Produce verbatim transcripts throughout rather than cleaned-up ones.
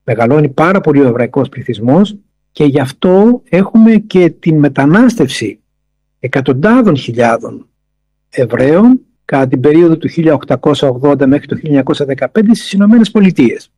μεγαλώνει πάρα πολύ ο εβραϊκός πληθυσμός και γι' αυτό έχουμε και την μετανάστευση εκατοντάδων χιλιάδων Εβραίων κατά την περίοδο του χίλια οκτακόσια ογδόντα μέχρι το χίλια εννιακόσια δεκαπέντε στις Ηνωμένες Πολιτείες.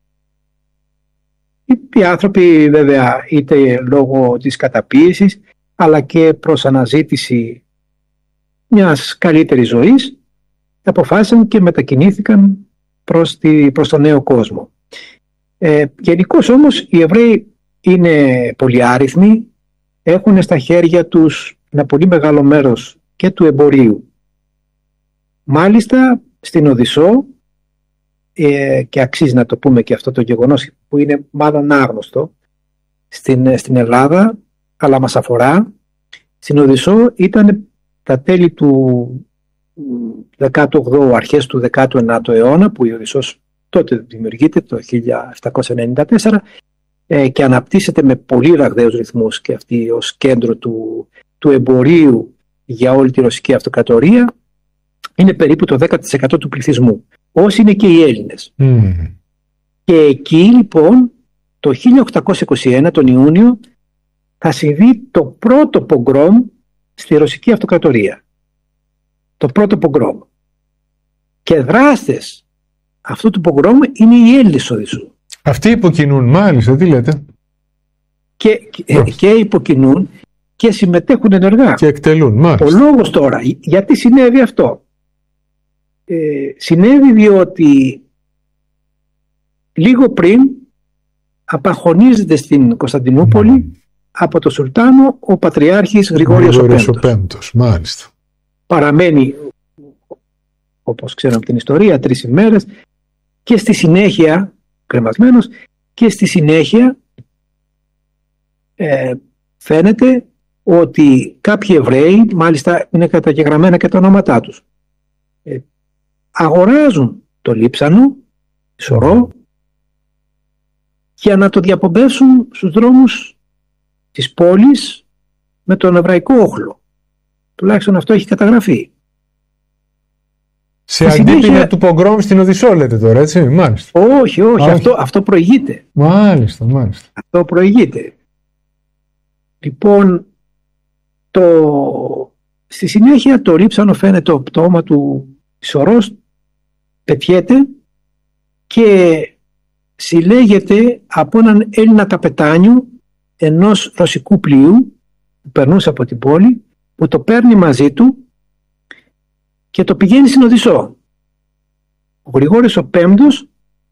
Οι άνθρωποι βέβαια είτε λόγω της καταπίεσης αλλά και προς αναζήτηση μιας καλύτερης ζωής αποφάσισαν και μετακινήθηκαν προς, τη, προς τον νέο κόσμο. Ε, γενικώς όμως οι Εβραίοι είναι πολυάριθμοι, έχουν στα χέρια τους ένα πολύ μεγάλο μέρος και του εμπορίου. Μάλιστα στην Οδυσσό, ε, και αξίζει να το πούμε και αυτό το γεγονός που είναι μάλλον άγνωστο στην, στην Ελλάδα, αλλά μας αφορά, στην Οδυσσό ήταν τα τέλη του δέκατου όγδοου, αρχές του δέκατου ενάτου αιώνα, που η Οδυσσός τότε δημιουργείται το χίλια επτακόσια ενενήντα τέσσερα ε, και αναπτύσσεται με πολύ ραγδαίους ρυθμούς και αυτή ως κέντρο του, του εμπορίου για όλη τη Ρωσική Αυτοκρατορία. Είναι περίπου το δέκα τοις εκατό του πληθυσμού, όσοι είναι και οι Έλληνες. Mm. Και εκεί λοιπόν το χίλια οκτακόσια είκοσι ένα τον Ιούνιο θα συμβεί το πρώτο πογκρόμ στη Ρωσική Αυτοκρατορία. Το πρώτο πογκρόμ. Και δράστες αυτού του πογκρόμ είναι οι Έλληνες Οδυσσού. Αυτοί υποκινούν, μάλιστα, τι λέτε. Και, και, και υποκινούν και συμμετέχουν ενεργά. Και εκτελούν, μάλιστα. Ο λόγος τώρα, γιατί συνέβη αυτό. Ε, συνέβη διότι λίγο πριν απαχωνίζεται στην Κωνσταντινούπολη mm. από το Σουλτάνο ο Πατριάρχης Γρηγόριος ο Πέμπτος. ο Πέμπτος. Μάλιστα. Παραμένει, όπως ξέραμε την ιστορία, τρεις ημέρες και στη συνέχεια, κρεμασμένος, και στη συνέχεια ε, φαίνεται ότι κάποιοι Εβραίοι, μάλιστα είναι καταγεγραμμένα και τα ονόματά τους, ε, αγοράζουν το λείψανο, σωρό, για να το διαπομπεύσουν στους δρόμους της πόλης με τον εβραϊκό όχλο. Τουλάχιστον αυτό έχει καταγραφεί. Σε αντίπεινα συνέχεια... του πογκρόμ στην Οδυσσό λέτε τώρα, έτσι, μάλιστα. Όχι, όχι, όχι. Αυτό, αυτό προηγείται. Μάλιστα, μάλιστα. Αυτό προηγείται. Λοιπόν, το... στη συνέχεια το ρίψανο φαίνεται το πτώμα του σωρός, πετιέται και συλλέγεται από έναν Έλληνα καπετάνιο ενός ρωσικού πλοίου που περνούσε από την πόλη, που το παίρνει μαζί του και το πηγαίνει στην Οδυσσό. Ο Γρηγόριος ο Πέμπτος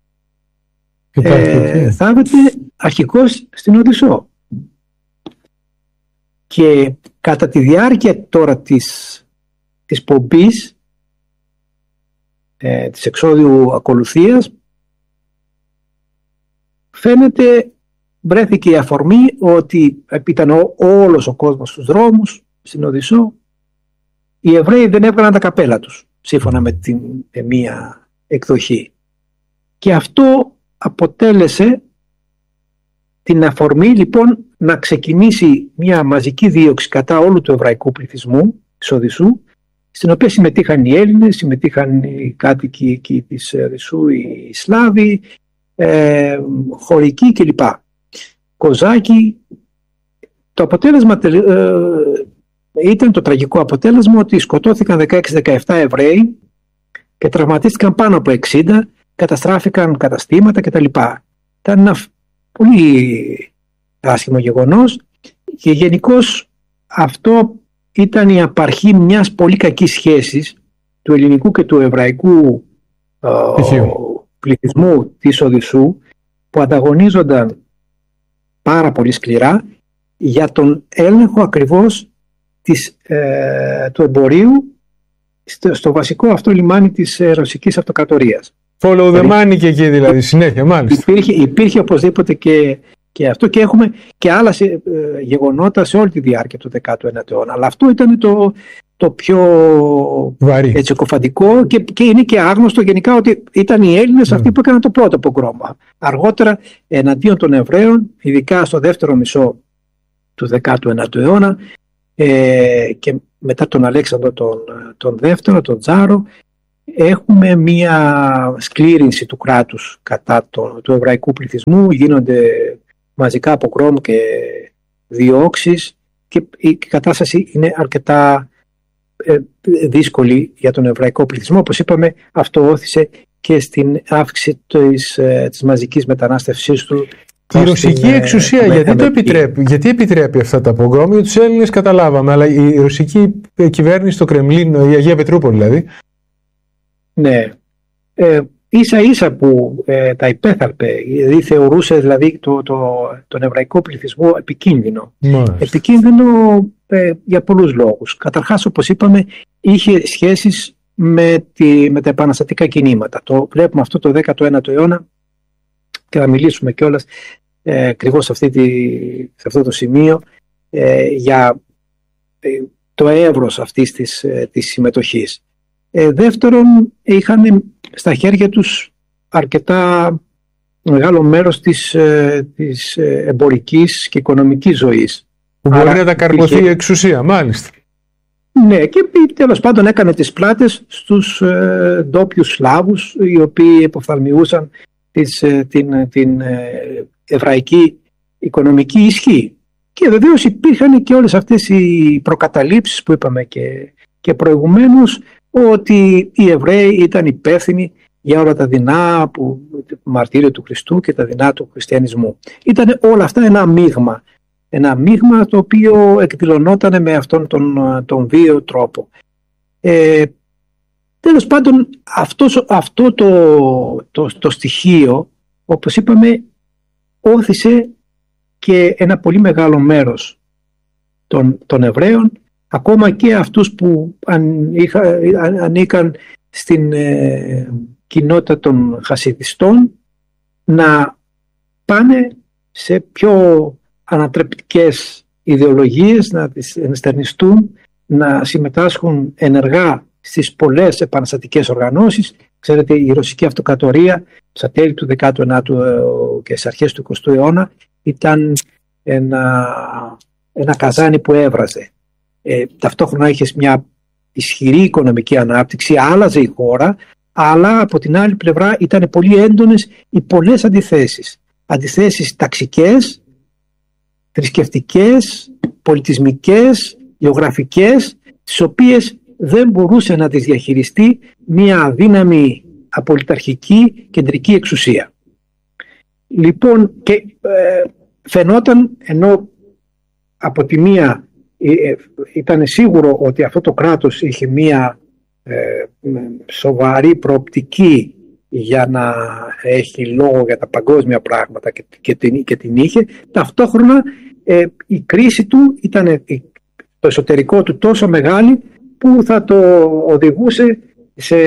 ε, θάβεται αρχικός στην Οδυσσό. Και κατά τη διάρκεια τώρα της, της πομπής, ε, της εξώδιου ακολουθίας, φαίνεται, βρέθηκε η αφορμή ότι ήταν ό, όλος ο κόσμος στους δρόμους στην Οδυσσό, οι Εβραίοι δεν έβγαλαν τα καπέλα τους σύμφωνα με την με μία εκδοχή, και αυτό αποτέλεσε την αφορμή λοιπόν να ξεκινήσει μια μαζική δίωξη κατά όλου του εβραϊκού πληθυσμού της Οδυσσού, στην οποία συμμετείχαν οι Έλληνες, συμμετείχαν οι κάτοικοι εκεί της Οδυσσού, οι Σλάβοι, ε, χωρικοί κλπ. Κοζάκοι. Το αποτέλεσμα ε, ήταν το τραγικό αποτέλεσμα ότι σκοτώθηκαν δεκαέξι δεκαεπτά Εβραίοι και τραυματίστηκαν πάνω από εξήντα, καταστράφηκαν καταστήματα κτλ. Ήταν ένα πολύ άσχημο γεγονός και γενικώς αυτό ήταν η απαρχή μιας πολύ κακής σχέσης του ελληνικού και του εβραϊκού ε, πληθυσμού της Οδυσσού, που ανταγωνίζονταν πάρα πολύ σκληρά για τον έλεγχο ακριβώς της, ε, του εμπορίου στο, στο βασικό αυτό λιμάνι της ε, Ρωσικής Αυτοκρατορίας. Follow the money και εκεί δηλαδή, συνέχεια μάλιστα. Υπήρχε, υπήρχε οπωσδήποτε και, και αυτό, και έχουμε και άλλα σε, ε, γεγονότα σε όλη τη διάρκεια του δέκατου ένατου αιώνα. Αλλά αυτό ήταν το, το πιο έτσι, κοφαντικό και, και είναι και άγνωστο γενικά ότι ήταν οι Έλληνες mm. αυτοί που έκαναν το πρώτο πογκρόμα. Αργότερα εναντίον των Εβραίων, ειδικά στο δεύτερο μισό του δέκατου ένατου αιώνα ε, και μετά τον Αλέξανδρο τον, τον δεύτερο, τον Τζάρο, έχουμε μία σκλήρινση του κράτους κατά το, του εβραϊκού πληθυσμού, γίνονται μαζικά πογρόμ και διώξεις και η κατάσταση είναι αρκετά ε, δύσκολη για τον εβραϊκό πληθυσμό. Όπως είπαμε, αυτό όθησε και στην αύξηση της, ε, της μαζικής μετανάστευσής του. Η ρωσική εξουσία ε, γιατί το επιτρέπει, γιατί επιτρέπει αυτά τα πογκρόμ? Για τους Έλληνες καταλάβαμε, αλλά η ρωσική κυβέρνηση, το Κρεμλίνο, η Αγία Πετρούπολη δηλαδή. Ναι, ε, ίσα ίσα που ε, τα υπέθαλπε, δηλαδή θεωρούσε δηλαδή το, το, τον εβραϊκό πληθυσμό επικίνδυνο. Μάλιστα. Επικίνδυνο ε, για πολλούς λόγους. Καταρχάς, όπως είπαμε, είχε σχέσεις με, τη, με τα επαναστατικά κινήματα. Το βλέπουμε αυτό το δέκατο ένατο αιώνα και θα μιλήσουμε κιόλας ε, ακριβώς σε, αυτή τη, σε αυτό το σημείο ε, για ε, το εύρος αυτής της, ε, της συμμετοχής. Ε, δεύτερον, είχαν στα χέρια τους αρκετά μεγάλο μέρος της, ε, της εμπορικής και οικονομικής ζωής. Που μπορεί Άρα, να τα καρποθεί η εξουσία, μάλιστα. Ναι, και τέλος πάντων έκανε τις πλάτες στους ε, ντόπιους Σλάβους, οι οποίοι υποφθαλμιούσαν της, ε, την, την ε, εβραϊκή οικονομική ισχύ. Και βεβαίως υπήρχαν και όλες αυτές οι προκαταλήψεις που είπαμε και, και προηγουμένως, ότι οι Εβραίοι ήταν υπεύθυνοι για όλα τα δεινά, που, μαρτύριο του Χριστού και τα δεινά του χριστιανισμού. Ήταν όλα αυτά ένα μείγμα. Ένα μείγμα το οποίο εκδηλωνόταν με αυτόν τον, τον βίαιο τρόπο. Ε, τέλος πάντων, αυτός, αυτό το, το, το στοιχείο, όπως είπαμε, όθησε και ένα πολύ μεγάλο μέρος των, των Εβραίων, ακόμα και αυτούς που αν είχα, αν, ανήκαν στην ε, κοινότητα των χασιδιστών, να πάνε σε πιο ανατρεπτικές ιδεολογίες, να τις ενστερνιστούν, να συμμετάσχουν ενεργά στις πολλές επαναστατικές οργανώσεις. Ξέρετε, η ρωσική αυτοκρατορία στα τέλη του δέκατου ενάτου και στις αρχές του εικοστού αιώνα ήταν ένα, ένα καζάνι που έβραζε. Ε, ταυτόχρονα είχε μια ισχυρή οικονομική ανάπτυξη, άλλαζε η χώρα, αλλά από την άλλη πλευρά ήταν πολύ έντονες οι πολλές αντιθέσεις. Αντιθέσεις ταξικές, θρησκευτικές, πολιτισμικές, γεωγραφικές, τις οποίες δεν μπορούσε να τις διαχειριστεί μια αδύναμη απολυταρχική κεντρική εξουσία. Λοιπόν, και ε, φαινόταν, ενώ από τη μία ε, ήταν σίγουρο ότι αυτό το κράτος είχε μια ε, σοβαρή προοπτική για να έχει λόγο για τα παγκόσμια πράγματα και, και, την, και την είχε, ταυτόχρονα ε, η κρίση του ήταν το εσωτερικό του τόσο μεγάλη που θα το οδηγούσε σε,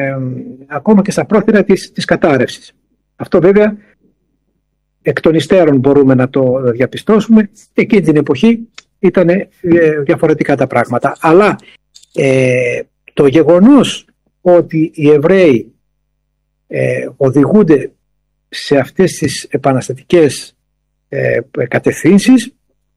ακόμα και στα πρόθυρα της, της κατάρρευσης. Αυτό βέβαια εκ των υστέρων μπορούμε να το διαπιστώσουμε. Εκείνη την εποχή ήταν ε, διαφορετικά τα πράγματα. Αλλά ε, το γεγονός ότι οι Εβραίοι ε, οδηγούνται σε αυτές τις επαναστατικές ε, κατευθύνσεις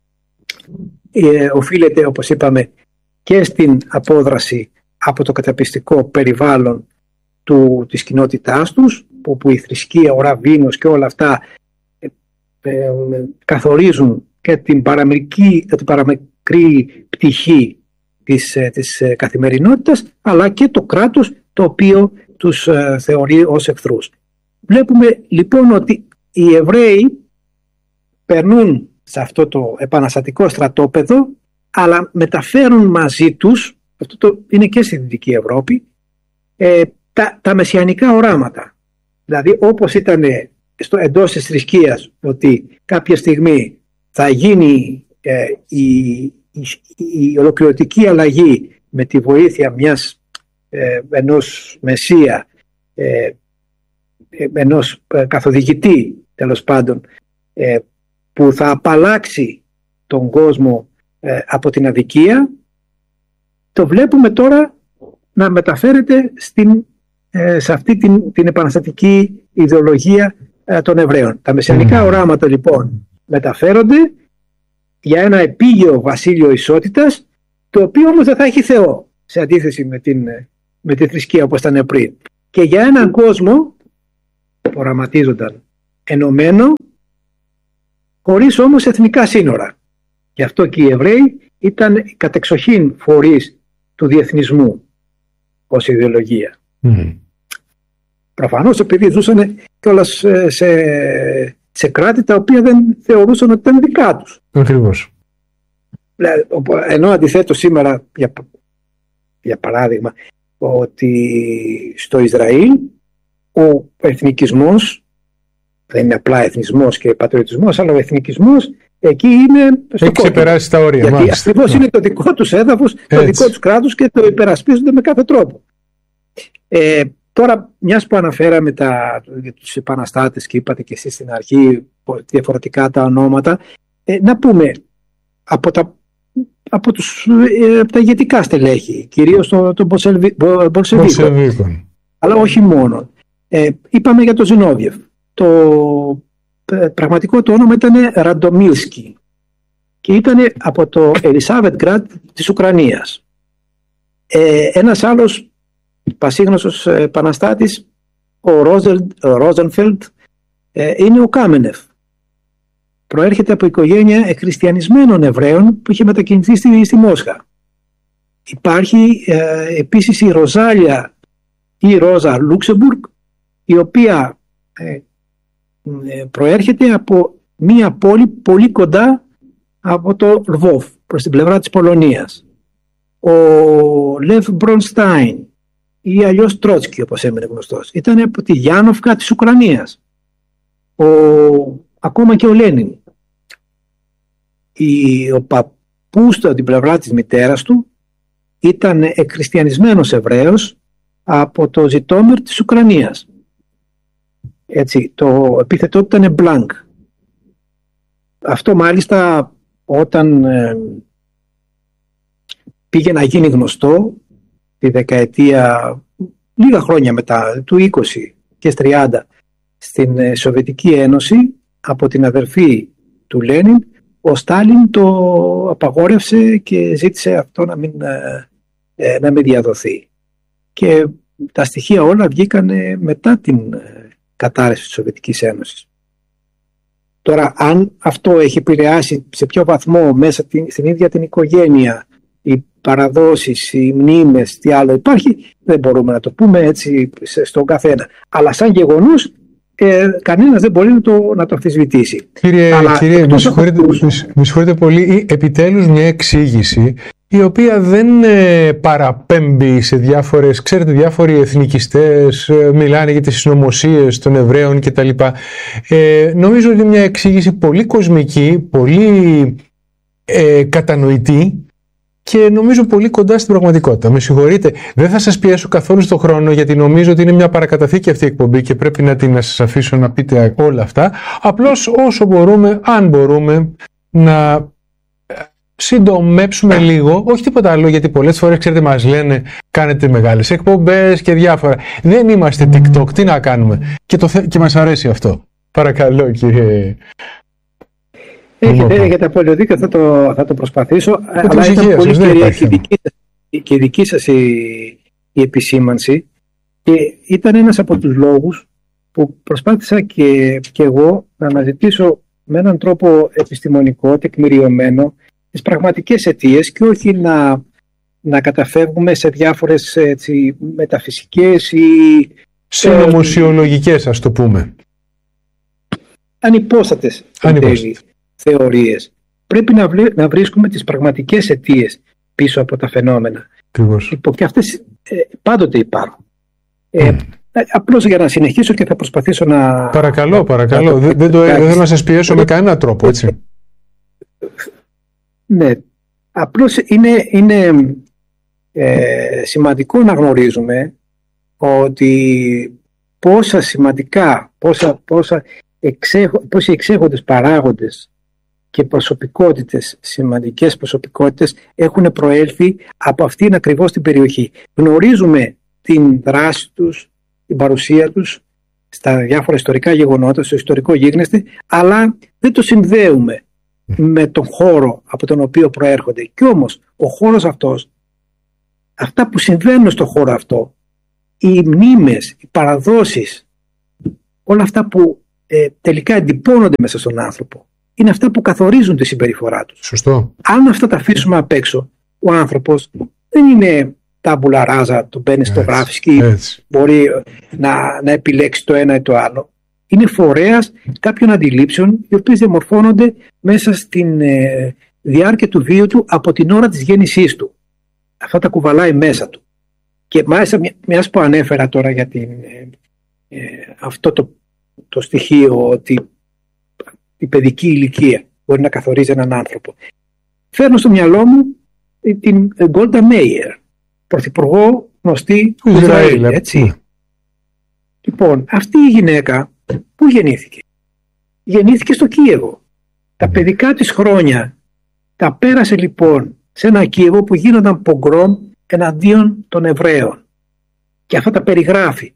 ε, οφείλεται, όπως είπαμε, και στην απόδραση από το καταπιστικό περιβάλλον του, της κοινότητάς τους, που, που η θρησκεία, ο ραβίνος και όλα αυτά ε, ε, καθορίζουν και την παραμικρή, την παραμικρή πτυχή της, ε, της ε, καθημερινότητας, αλλά και το κράτος το οποίο τους ε, θεωρεί ως εχθρούς. Βλέπουμε λοιπόν ότι οι Εβραίοι περνούν σε αυτό το επαναστατικό στρατόπεδο, αλλά μεταφέρουν μαζί τους, αυτό το είναι και στη Δυτική Ευρώπη, ε, τα, τα μεσιανικά οράματα. Δηλαδή, όπως ήταν στο, εντός της θρησκείας, ότι κάποια στιγμή θα γίνει ε, η, η, η ολοκληρωτική αλλαγή με τη βοήθεια μιας, ε, ενός Μεσσία, ε, ενός ε, καθοδηγητή τέλος πάντων, ε, που θα απαλλάξει τον κόσμο ε, από την αδικία, το βλέπουμε τώρα να μεταφέρεται στην, ε, σε αυτή την, την επαναστατική ιδεολογία ε, των Εβραίων. Τα μεσιανικά οράματα λοιπόν μεταφέρονται για ένα επίγειο βασίλειο ισότητας, το οποίο όμως δεν θα έχει Θεό, σε αντίθεση με την με τη θρησκεία όπως ήταν πριν. Και για έναν κόσμο που οραματίζονταν ενωμένο, χωρίς όμως εθνικά σύνορα. Γι' αυτό και οι Εβραίοι ήταν κατεξοχήν φορείς του διεθνισμού ως ιδεολογία. Mm. Προφανώς επειδή ζούσαν κιόλας σε, σε κράτη τα οποία δεν θεωρούσαν ότι ήταν δικά τους. Ακριβώς. Ενώ αντιθέτως σήμερα, για, για παράδειγμα, ότι στο Ισραήλ ο εθνικισμός, δεν είναι απλά εθνισμός και πατριωτισμός, αλλά ο εθνικισμός εκεί είναι στο έχει ξεπεράσει τα όρια. Γιατί ακριβώς είναι το δικό τους έδαφος, το Έτσι. δικό τους κράτος και το υπερασπίζονται με κάθε τρόπο. Ε, τώρα, μιας που αναφέραμε τα, τους επαναστάτες και είπατε και εσείς στην αρχή διαφορετικά τα ονόματα, ε, να πούμε από τα, από τους, ε, από τα ηγετικά στελέχη, κυρίως των το, το Μπολσεβίκων, αλλά όχι μόνο. Ε, είπαμε για τον Ζινόβιεφ. Το πραγματικό του όνομα ήταν Ραντομίλσκι και ήταν από το Ελισάβετγκραντ της Ουκρανίας. Ε, ένας άλλος πασίγνωστος επαναστάτης, ο Ρόζενφελντ, ε, είναι ο Κάμενεφ. Προέρχεται από οικογένεια χριστιανισμένων Εβραίων που είχε μετακινηθεί στη, στη Μόσχα. Υπάρχει ε, επίσης η Ροζάλια ή Ρόζα Λούξεμπουργκ, η οποία ε, προέρχεται από μία πόλη πολύ κοντά από το Λβόβ, προς την πλευρά της Πολωνίας. Ο Λεβ Μπρονστάιν ή αλλιώς Τρότσκι, όπως έμενε γνωστός, ήταν από τη Γιάννοφκα της Ουκρανίας. Ο, ακόμα και ο Λένιν. Η, ο παππούς του από την πλευρά της μητέρας του ήταν εκχριστιανισμένος Εβραίος από το Ζιτόμιρ της Ουκρανίας. Έτσι, το επίθετό του ήταν Μπλάνκ. Αυτό μάλιστα όταν ε, πήγε να γίνει γνωστό τη δεκαετία, λίγα χρόνια μετά, του είκοσι και τριάντα, στην ε, Σοβιετική Ένωση, από την αδερφή του Λένιν, ο Στάλιν το απαγόρευσε και ζήτησε αυτό να μην, ε, να μην διαδοθεί. Και τα στοιχεία όλα βγήκαν μετά την ε, κατάρρευση της Σοβιετικής Ένωσης. Τώρα, αν αυτό έχει επηρεάσει σε ποιο βαθμό μέσα την, στην ίδια την οικογένεια, οι παραδόσεις, οι μνήμες, τι άλλο υπάρχει, δεν μπορούμε να το πούμε έτσι στον καθένα. Αλλά σαν γεγονός, ε, κανένας δεν μπορεί να το, να το αμφισβητήσει. Κύριε, Αλλά, κύριε με, συγχωρείτε, αυτούς... με συγχωρείτε πολύ, επιτέλους μια εξήγηση η οποία δεν ε, παραπέμπει σε διάφορες, ξέρετε, διάφοροι εθνικιστές ε, μιλάνε για τις συνωμοσίες των Εβραίων κτλ. Ε, νομίζω ότι είναι μια εξήγηση πολύ κοσμική, πολύ ε, κατανοητή και νομίζω πολύ κοντά στην πραγματικότητα. Με συγχωρείτε, δεν θα σας πιέσω καθόλου στον χρόνο γιατί νομίζω ότι είναι μια παρακαταθήκη αυτή η εκπομπή και πρέπει να την να σας αφήσω να πείτε όλα αυτά. Απλώς όσο μπορούμε, αν μπορούμε, να συντομέψουμε λίγο, όχι τίποτα άλλο, γιατί πολλές φορές, ξέρετε, μας λένε κάνετε μεγάλες εκπομπές και διάφορα. Δεν είμαστε TikTok, τι να κάνουμε. Και, το, και μας αρέσει αυτό. Παρακαλώ, κύριε. Έχετε, έχετε πολύ δίκιο, θα το, θα το προσπαθήσω. Και αλλά ήταν πολύ καιρία και, και δική σας η, η επισήμανση και ήταν ένας από τους λόγους που προσπάθησα και, και εγώ να αναζητήσω με έναν τρόπο επιστημονικό, τεκμηριωμένο, τις πραγματικές αιτίες και όχι να, να καταφεύγουμε σε διάφορες έτσι, μεταφυσικές ή συνωμοσιολογικές, ας το πούμε, ανυπόστατες θεωρίες. Πρέπει να, βλέ, να βρίσκουμε τις πραγματικές αιτίες πίσω από τα φαινόμενα. Ακριβώς. Και αυτές ε, πάντοτε υπάρχουν. Ε, mm. Απλώς για να συνεχίσω και θα προσπαθήσω να... Παρακαλώ, παρακαλώ. Δεν, δεν, το, δεν θέλω να σας πιέσω με κανένα τρόπο, έτσι. Ναι. Απλώς είναι, είναι ε, σημαντικό να γνωρίζουμε ότι πόσα σημαντικά, πόσα, πόσα εξέχω, πόσοι εξέχοντες παράγοντες και προσωπικότητες, σημαντικές προσωπικότητες έχουν προέλθει από αυτήν ακριβώς την περιοχή. Γνωρίζουμε την δράση τους, την παρουσία τους στα διάφορα ιστορικά γεγονότα, στο ιστορικό γίγνεσθε, αλλά δεν το συνδέουμε με τον χώρο από τον οποίο προέρχονται. Κι όμως ο χώρος αυτός αυτά που συμβαίνουν στον χώρο αυτό, οι μνήμες, οι παραδόσεις, όλα αυτά που ε, τελικά εντυπώνονται μέσα στον άνθρωπο, είναι αυτά που καθορίζουν τη συμπεριφορά τους. Σωστό. Αν αυτά τα αφήσουμε απ' έξω, ο άνθρωπος δεν είναι τάμπουλα ράζα, το μπαίνει στο γράφεις και μπορεί να, να επιλέξει το ένα ή το άλλο. Είναι φορέας κάποιων αντιλήψεων, οι οποίες διαμορφώνονται μέσα στην ε, διάρκεια του βίου του από την ώρα της γέννησής του. Αυτά τα κουβαλάει μέσα του. Και μάλιστα, μιας που ανέφερα τώρα για την, ε, ε, αυτό το, το στοιχείο ότι η παιδική ηλικία μπορεί να καθορίζει έναν άνθρωπο. Φέρνω στο μυαλό μου την Γκόλντα Μέιερ, πρωθυπουργό γνωστή του Ισραήλ, έτσι. Λοιπόν, αυτή η γυναίκα πού γεννήθηκε? Γεννήθηκε στο Κίεβο. Τα παιδικά της χρόνια τα πέρασε λοιπόν σε ένα Κίεβο που γίνονταν πογκρόμ εναντίον των Εβραίων. Και αυτά τα περιγράφει.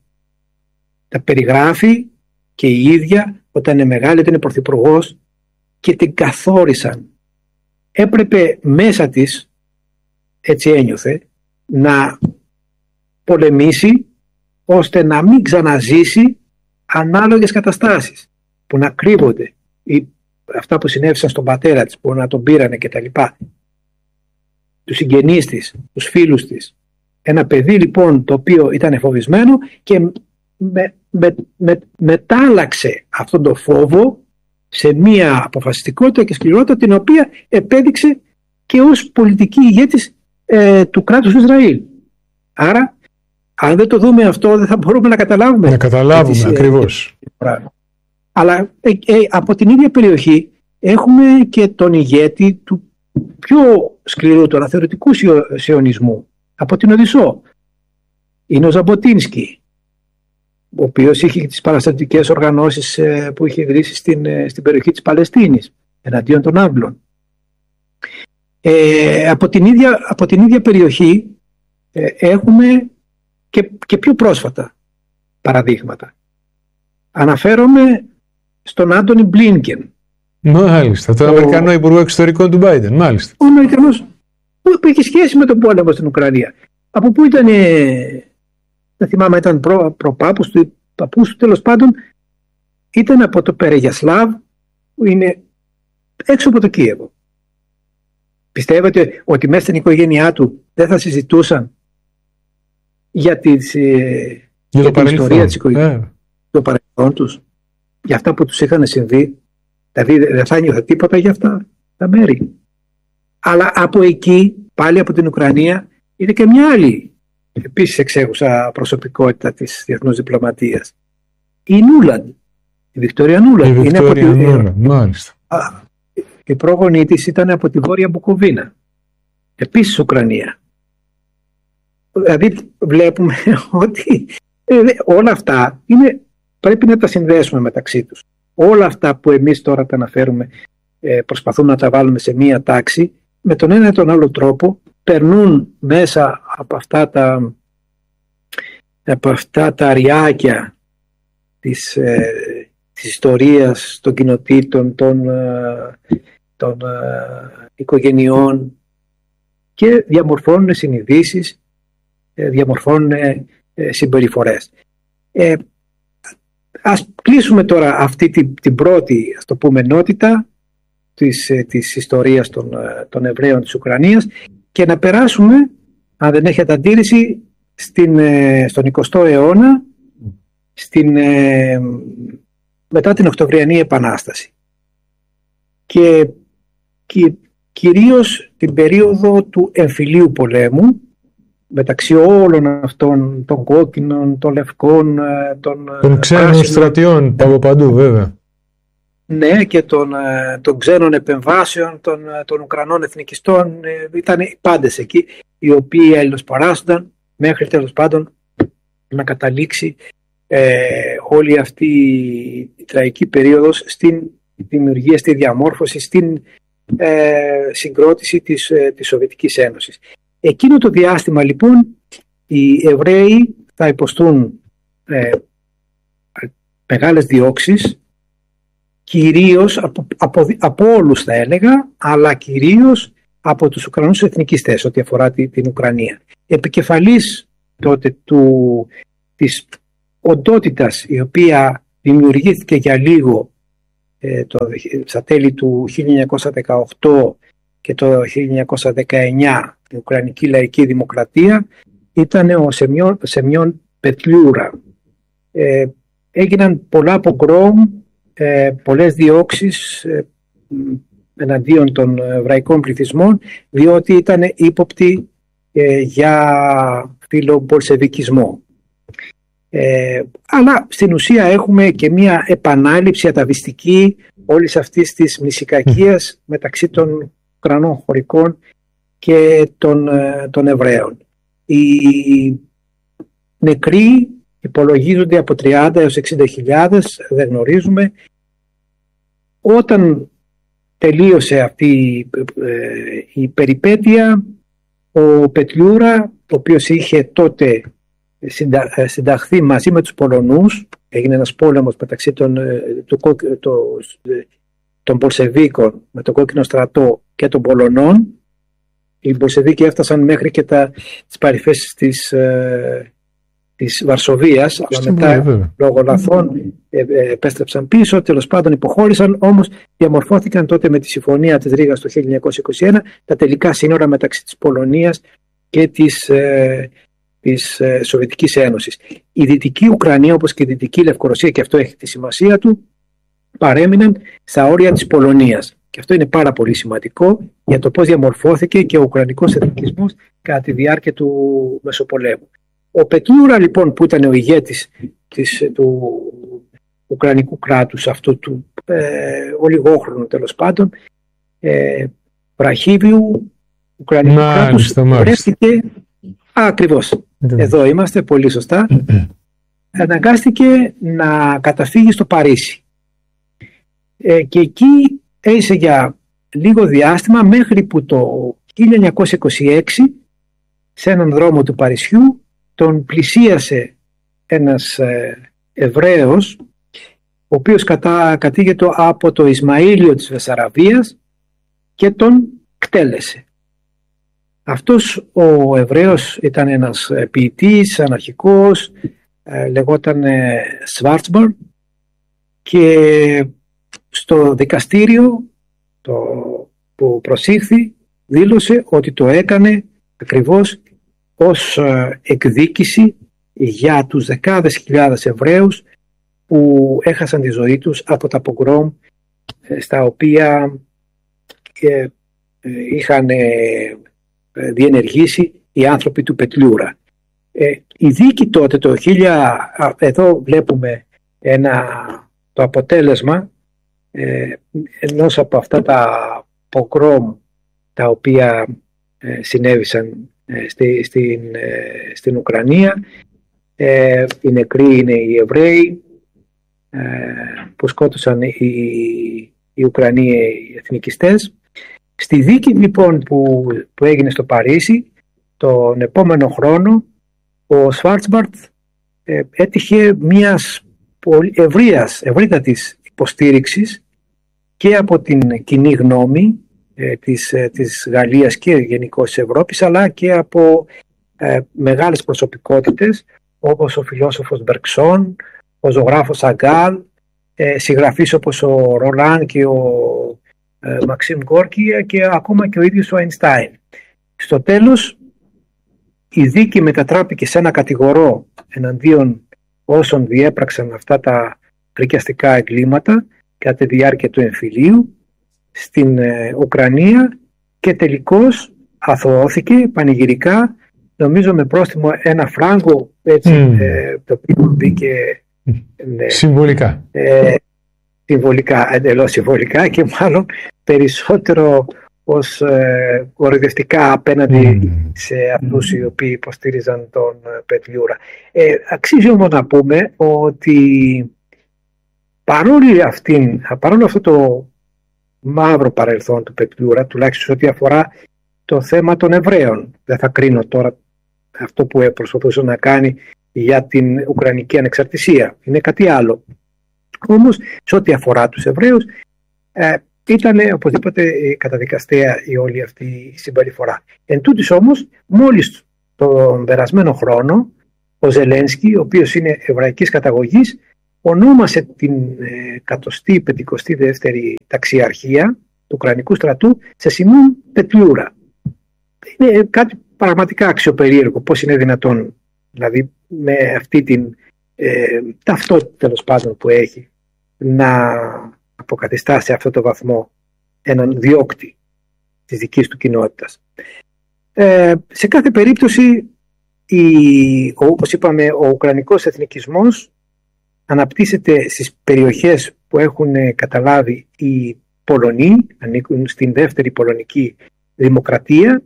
Τα περιγράφει και η ίδια όταν είναι μεγάλη, όταν είναι πρωθυπουργός, και την καθόρισαν. Έπρεπε μέσα της, έτσι ένιωθε, να πολεμήσει ώστε να μην ξαναζήσει ανάλογες καταστάσεις που να κρύβονται, ή αυτά που συνέβησαν στον πατέρα της που να τον πήρανε και τα λοιπά, τους συγγενείς της, τους φίλους της. Ένα παιδί λοιπόν το οποίο ήταν φοβισμένο και με, με, με, μετάλλαξε αυτόν τον φόβο σε μία αποφασιστικότητα και σκληρότητα την οποία επέδειξε και ως πολιτική ηγέτης ε, του κράτους του Ισραήλ. Άρα αν δεν το δούμε αυτό δεν θα μπορούμε να καταλάβουμε. Να καταλάβουμε τις, ακριβώς. Ε, αλλά ε, ε, από την ίδια περιοχή έχουμε και τον ηγέτη του πιο σκληρού, του αναθεωρητικού σιωνισμού, από την Οδυσσό. Είναι ο Ζαμποτίνσκι, ο οποίος είχε τις παραστατικές οργανώσεις ε, που είχε ιδρύσει στην, ε, στην περιοχή της Παλαιστίνης εναντίον των Άγγλων. Ε, από, την ίδια, από την ίδια περιοχή ε, έχουμε και, και πιο πρόσφατα παραδείγματα. Αναφέρομαι στον Άντονι Μπλίνκεν. Μάλιστα, τον ο... Αμερικανό Υπουργό Εξωτερικών του Μπάιντεν, μάλιστα. Ο Αμερικανός που είχε σχέση με τον πόλεμο στην Ουκρανία. Από πού ήταν, ε, δεν θυμάμαι, ήταν προ, προπάπους του, παππούς του, τέλος πάντων, ήταν από το Περεγιασλάβ, που είναι έξω από το Κίεβο. Πιστεύετε ότι μέσα στην οικογένειά του δεν θα συζητούσαν για, τις, ε, για, για την ιστορία της οικογένειας, yeah. το παρελθόν τους, για αυτά που τους είχαν συμβεί? Δηλαδή δεν θα νιώθε τίποτα για αυτά τα μέρη. Αλλά από εκεί, πάλι από την Ουκρανία, είναι και μια άλλη επίσης εξέχουσα προσωπικότητα της διεθνούς διπλωματίας. Η Νούλαντ, η Βικτόρια Νούλαντ. Η Βικτόρια Νούλαντ, μάλιστα. Α, η πρόγονή της ήταν από τη Βόρεια Μπουκοβίνα, επίσης Ουκρανία. Δηλαδή βλέπουμε ότι ε, όλα αυτά είναι, πρέπει να τα συνδέσουμε μεταξύ τους. Όλα αυτά που εμείς τώρα τα αναφέρουμε, ε, προσπαθούμε να τα βάλουμε σε μία τάξη, με τον ένα ή τον άλλο τρόπο περνούν μέσα από αυτά τα, από αυτά τα αριάκια της, ε, της ιστορίας των κοινοτήτων, των, ε, των ε, οικογενειών, και διαμορφώνουν συνειδήσεις, ε, διαμορφώνουν ε, συμπεριφορές. Ε, Ας κλείσουμε τώρα αυτή την, την πρώτη, ας το πούμε, ενότητα της, της ιστορίας των, των Εβραίων της Ουκρανίας και να περάσουμε, αν δεν έχετε αντίρρηση, στην, στον εικοστό αιώνα, στην, μετά την Οκτωβριανή Επανάσταση. Και, και κυρίως την περίοδο του εμφυλίου πολέμου, μεταξύ όλων αυτών των κόκκινων, των λευκών, των, των ξένων στρατιών από παντού βέβαια. Ναι, και των, των ξένων επεμβάσεων, των, των Ουκρανών εθνικιστών, ήταν πάντες εκεί, οι οποίοι αλληλοσπαράσσονταν μέχρι τέλος πάντων να καταλήξει ε, όλη αυτή η τραγική περίοδος στην δημιουργία, στη διαμόρφωση, στην ε, συγκρότηση της, ε, της Σοβιετικής Ένωσης. Εκείνο το διάστημα λοιπόν οι Εβραίοι θα υποστούν ε, μεγάλες διώξεις, κυρίως από, από, από όλους θα έλεγα, αλλά κυρίως από τους Ουκρανούς εθνικιστές ό,τι αφορά την, την Ουκρανία. Επικεφαλής τότε του, της οντότητας η οποία δημιουργήθηκε για λίγο ε, το, στα τέλη του χίλια εννιακόσια δεκαοκτώ και το χίλια εννιακόσια δεκαεννιά, η Ουκρανική Λαϊκή Δημοκρατία, ήταν ο Σεμιόν, Σεμιόν Πετλιούρα. Ε, έγιναν πολλά πογκρόμ, ε, πολλές διώξεις ε, εναντίον των εβραϊκών πληθυσμών, διότι ήταν ύποπτοι ε, για φιλομπολσεβικισμό. Ε, αλλά στην ουσία έχουμε και μια επανάληψη αταβιστική όλης αυτής της μυσικακίας μεταξύ των Ουκρανών χωρικών και των, των Εβραίων. Οι νεκροί υπολογίζονται από τριάντα έως εξήντα χιλιάδες, δεν γνωρίζουμε. Όταν τελείωσε αυτή ε, η περιπέτεια, ο Πετλιούρα, ο οποίος είχε τότε συντα, συνταχθεί μαζί με τους Πολωνούς, έγινε ένας πόλεμος μεταξύ των, του, το, των Πολσεβίκων με τον Κόκκινο Στρατό και των Πολωνών. Οι Πολσεβίκοι έφτασαν μέχρι και τα, τις παρυφές της, ε, της Βαρσοβίας, αλλά μετά βέβαια, λόγω λαθών ε, ε, επέστρεψαν πίσω, τέλος πάντων υποχώρησαν, όμως διαμορφώθηκαν τότε με τη Συμφωνία της Ρήγας το χίλια εννιακόσια είκοσι ένα τα τελικά σύνορα μεταξύ της Πολωνίας και της, ε, της ε, Σοβιετικής Ένωσης. Η Δυτική Ουκρανία, όπως και η Δυτική Λευκορωσία, και αυτό έχει τη σημασία του, παρέμειναν στα όρια της Πολωνίας. Και αυτό είναι πάρα πολύ σημαντικό για το πώς διαμορφώθηκε και ο Ουκρανικός εθνικισμός κατά τη διάρκεια του Μεσοπολέμου. Ο Πετλιούρα λοιπόν, που ήταν ο ηγέτης της, του Ουκρανικού κράτους, αυτού του ε, ολιγόχρονου τέλος πάντων, ε, βραχίβιου Ουκρανικού κράτους, βρέθηκε, ακριβώς, εδώ είμαστε, πολύ σωστά, αναγκάστηκε να καταφύγει στο Παρίσι. Ε, και εκεί έζησε για λίγο διάστημα, μέχρι που το χίλια εννιακόσια είκοσι έξι σε έναν δρόμο του Παρισιού τον πλησίασε ένας ε, Εβραίος, ο οποίος κατα, κατήγεται από το Ισμαήλιο της Βεσσαραβίας και τον κτέλεσε. Αυτός ο Εβραίος ήταν ένας ποιητής, αναρχικός, ε, λεγόταν ε, Σβάρτσμπαρ, και στο δικαστήριο το, που προσήχθη δήλωσε ότι το έκανε ακριβώς ως εκδίκηση για τους δεκάδες χιλιάδες Εβραίους που έχασαν τη ζωή τους από τα πογκρόμ στα οποία ε, είχαν ε, διενεργήσει οι άνθρωποι του Πετλιούρα. Ε, η δίκη τότε το χίλια, εδώ βλέπουμε ένα, το αποτέλεσμα ε, ενός από αυτά τα πογκρόμ τα οποία ε, συνέβησαν ε, στη, στην, ε, στην Ουκρανία. Ε, οι νεκροί είναι οι Εβραίοι ε, που σκότωσαν οι, οι Ουκρανοί οι εθνικιστές. Στη δίκη λοιπόν που, που έγινε στο Παρίσι τον επόμενο χρόνο, ο Σβάρτσμπαρτ ε, έτυχε μιας ευρείας, ευρύτατης υποστήριξης και από την κοινή γνώμη ε, της, ε, της Γαλλίας και γενικώς της Ευρώπης, αλλά και από ε, μεγάλες προσωπικότητες όπως ο φιλόσοφος Μπερξόν, ο ζωγράφος Αγκάλ, ε, συγγραφείς όπως ο Ρολάν και ο ε, Μαξίμ Γκόρκι και ακόμα και ο ίδιος ο Αϊνστάιν. Στο τέλος η δίκη μετατράπηκε σε ένα κατηγορό εναντίον όσων διέπραξαν αυτά τα φρικιαστικά εγκλήματα κατά τη διάρκεια του εμφυλίου στην ε, Ουκρανία, και τελικώς αθωώθηκε πανηγυρικά, νομίζω με πρόστιμο ένα φράγκο, έτσι, mm. ε, το οποίο μπήκε ε, συμβολικά ε, συμβολικά, εντελώς συμβολικά, και μάλλον περισσότερο ως ε, κοροϊδευτικά απέναντι mm. σε αυτούς οι οποίοι υποστήριζαν τον ε, Πετλιούρα. Ε, αξίζει όμως να πούμε ότι παρόλο, αυτήν, παρόλο αυτό το μαύρο παρελθόν του Πετλιούρα, τουλάχιστον ό,τι αφορά το θέμα των Εβραίων, δεν θα κρίνω τώρα αυτό που προσπαθούσε να κάνει για την Ουκρανική ανεξαρτησία, είναι κάτι άλλο. Όμως σε ό,τι αφορά τους Εβραίους, ε, ήταν οπωσδήποτε καταδικαστέα η όλη αυτή η συμπεριφορά. Εν τούτης όμως, μόλις τον περασμένο χρόνο, ο Ζελένσκι, ο οποίος είναι εβραϊκής καταγωγής, ονόμασε την εκατοστή πεντηκοστή δεύτερη ταξιαρχία του Ουκρανικού στρατού σε Σιμών Πετλιούρα. Είναι κάτι πραγματικά αξιοπερίεργο, πώς είναι δυνατόν, δηλαδή με αυτή την ε, ταυτότητα τέλος πάντων που έχει, να αποκαθιστά σε αυτό το βαθμό έναν διώκτη της δικής του κοινότητας. Ε, σε κάθε περίπτωση, η, όπως είπαμε, ο ουκρανικός εθνικισμός αναπτύσσεται στις περιοχές που έχουν καταλάβει οι Πολωνοί, ανήκουν στην δεύτερη πολωνική δημοκρατία,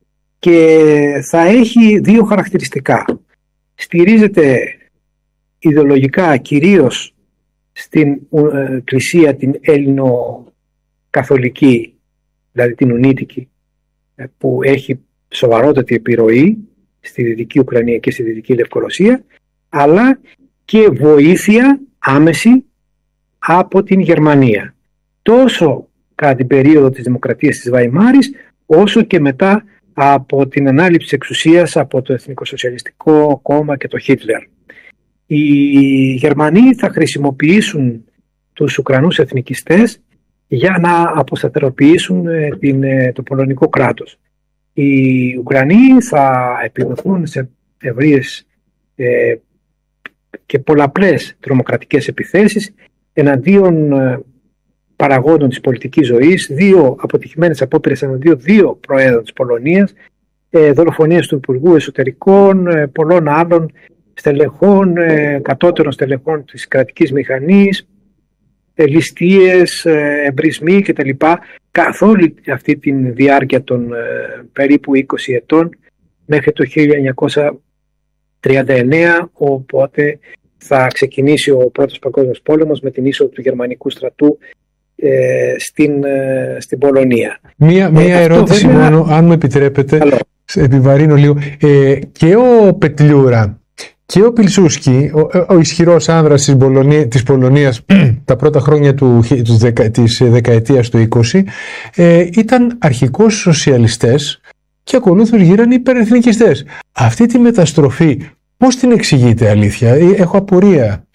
και θα έχει δύο χαρακτηριστικά. Στηρίζεται ιδεολογικά κυρίως στην ε, εκκλησία την Έλληνο-καθολική, δηλαδή την Ουνίτικη, ε, που έχει σοβαρότατη επιρροή στη Δυτική Ουκρανία και στη Δυτική Λευκορωσία, αλλά και βοήθεια άμεση από την Γερμανία. Τόσο κατά την περίοδο της Δημοκρατίας της Βαϊμάρης, όσο και μετά από την ανάληψη εξουσίας από το Εθνικοσοσιαλιστικό Κόμμα και το Χίτλερ. Οι Γερμανοί θα χρησιμοποιήσουν τους Ουκρανούς εθνικιστές για να αποσταθεροποιήσουν την, το πολωνικό κράτος. Οι Ουκρανοί θα επιδοθούν σε ευρείες ε, και πολλαπλές τρομοκρατικές επιθέσεις εναντίον ε, παραγόντων της πολιτικής ζωής, δύο αποτυχημένες απόπειρες εναντίον δύο προέδρων της Πολωνίας, ε, δολοφονίες του Υπουργού Εσωτερικών, ε, πολλών άλλων στελεχών, ε, κατώτερων στελεχών της κρατικής μηχανής, ε, ληστείες, ε, εμπρισμοί κτλ. Καθ' όλη αυτή τη διάρκεια των ε, περίπου είκοσι ετών μέχρι το χίλια εννιακόσια τριάντα εννέα, οπότε θα ξεκινήσει ο Πρώτος Παγκόσμιος Πόλεμος με την είσοδο του γερμανικού στρατού ε, στην, ε, στην Πολωνία. Μία, μία ε, ερώτηση βέβαια... μόνο, αν μου επιτρέπετε, Καλό. επιβαρύνω λίγο. Ε, και ο Πετλιούρα και ο Πιλσούσκι, ο, ο ισχυρός άνδρας της, Πολωνία, της Πολωνίας τα πρώτα χρόνια του, της, δεκα, της δεκαετίας του είκοσι, ε, ήταν αρχικώς σοσιαλιστές και ακολούθως γύραν υπερεθνικιστές. Αυτή τη μεταστροφή πώς την εξηγείτε, αλήθεια? Έχω απορία.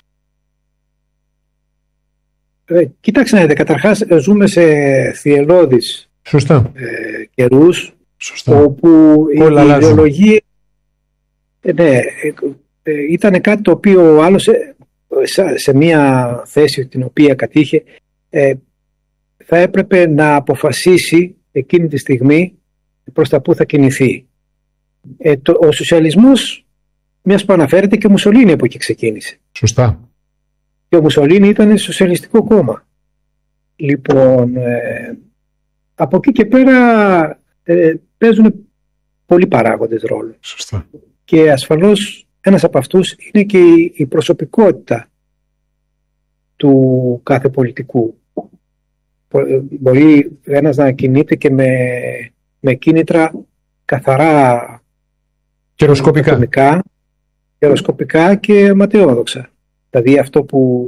Ε, κοιτάξτε να δείτε, καταρχάς ζούμε σε θυελλώδεις Σωστά. Ε, καιρούς. Σωστά. Όπου όλα η ιδεολογία ε, ναι, ε, ε, ήταν κάτι το οποίο ο άλλος ε, σε, σε μια θέση την οποία κατήχε ε, θα έπρεπε να αποφασίσει εκείνη τη στιγμή προς τα που θα κινηθεί. Ε, το, ο σοσιαλισμός, μιας που αναφέρεται, και ο Μουσολίνι από εκεί ξεκίνησε. Σωστά. Και ο Μουσολίνι ήταν σοσιαλιστικό κόμμα. Λοιπόν, ε, από εκεί και πέρα ε, παίζουν πολλοί παράγοντες ρόλο. Σωστά. Και ασφαλώς ένας από αυτούς είναι και η, η προσωπικότητα του κάθε πολιτικού. Μπορεί ένας να κινείται και με, με κίνητρα καθαρά καιροσκοπικά. καιροσκοπικά και ματαιόδοξα. Δηλαδή αυτό που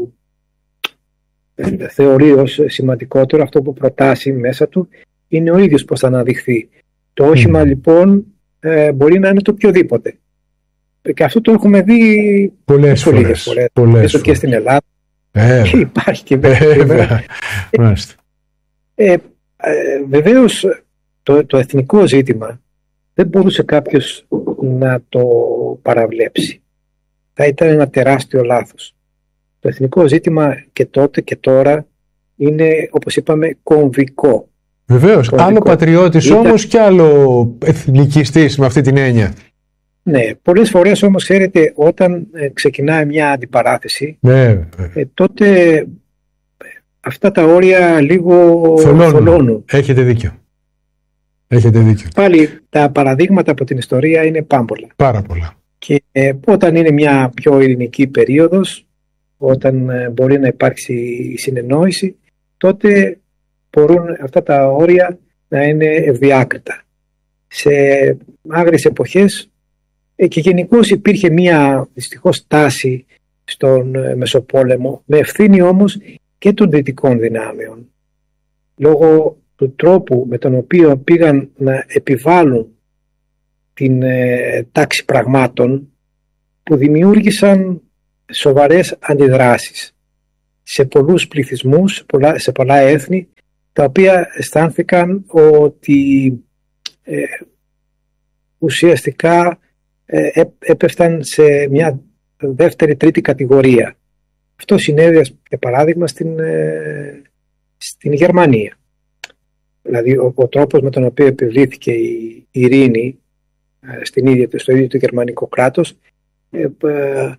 θεωρεί ως σημαντικότερο, αυτό που προτάσει μέσα του, είναι ο ίδιος πώς θα αναδειχθεί. Το όχημα mm. λοιπόν ε, μπορεί να είναι το οποιοδήποτε. Και αυτό το έχουμε δει πολλές φορές. φορές. Πολλές φορές. Και στην Ελλάδα. Ε, και υπάρχει και βέβαια. Ε, ε, ε, βεβαίως το, το εθνικό ζήτημα δεν μπορούσε κάποιος να το παραβλέψει. Θα ήταν ένα τεράστιο λάθος. Το εθνικό ζήτημα και τότε και τώρα είναι, όπως είπαμε, κομβικό. Βεβαίως. Κομβικό. Άλλο πατριώτης Ήταν... όμως και άλλο εθνικιστής με αυτή την έννοια. Ναι, πολλές φορές όμως, ξέρετε, όταν ε, ξεκινάει μια αντιπαράθεση, ναι, ε, τότε ε, αυτά τα όρια λίγο θολώνουν. Έχετε δίκιο. Έχετε δίκιο. Πάλι τα παραδείγματα από την ιστορία είναι πάμπολα. Πάρα πολλά. Και ε, όταν είναι μια πιο ειρηνική περίοδος, όταν ε, μπορεί να υπάρξει η συνεννόηση, τότε μπορούν αυτά τα όρια να είναι ευδιάκριτα. Σε άγριες εποχές ε, και γενικώς υπήρχε μια δυστυχώς τάση στον ε, Μεσοπόλεμο, με ευθύνη όμως και των δυτικών δυνάμεων, λόγω του τρόπου με τον οποίο πήγαν να επιβάλλουν την ε, τάξη πραγμάτων, που δημιούργησαν σοβαρές αντιδράσεις σε πολλούς πληθυσμούς, σε πολλά, σε πολλά έθνη, τα οποία αισθάνθηκαν ότι ε, ουσιαστικά ε, έπεφταν σε μια δεύτερη, τρίτη κατηγορία. Αυτό συνέβη, για παράδειγμα, στην, ε, στην Γερμανία. Δηλαδή ο, ο τρόπος με τον οποίο επιβλήθηκε η ειρήνη ε, στην ίδια, στο ίδιο το γερμανικό κράτος, ε, ε,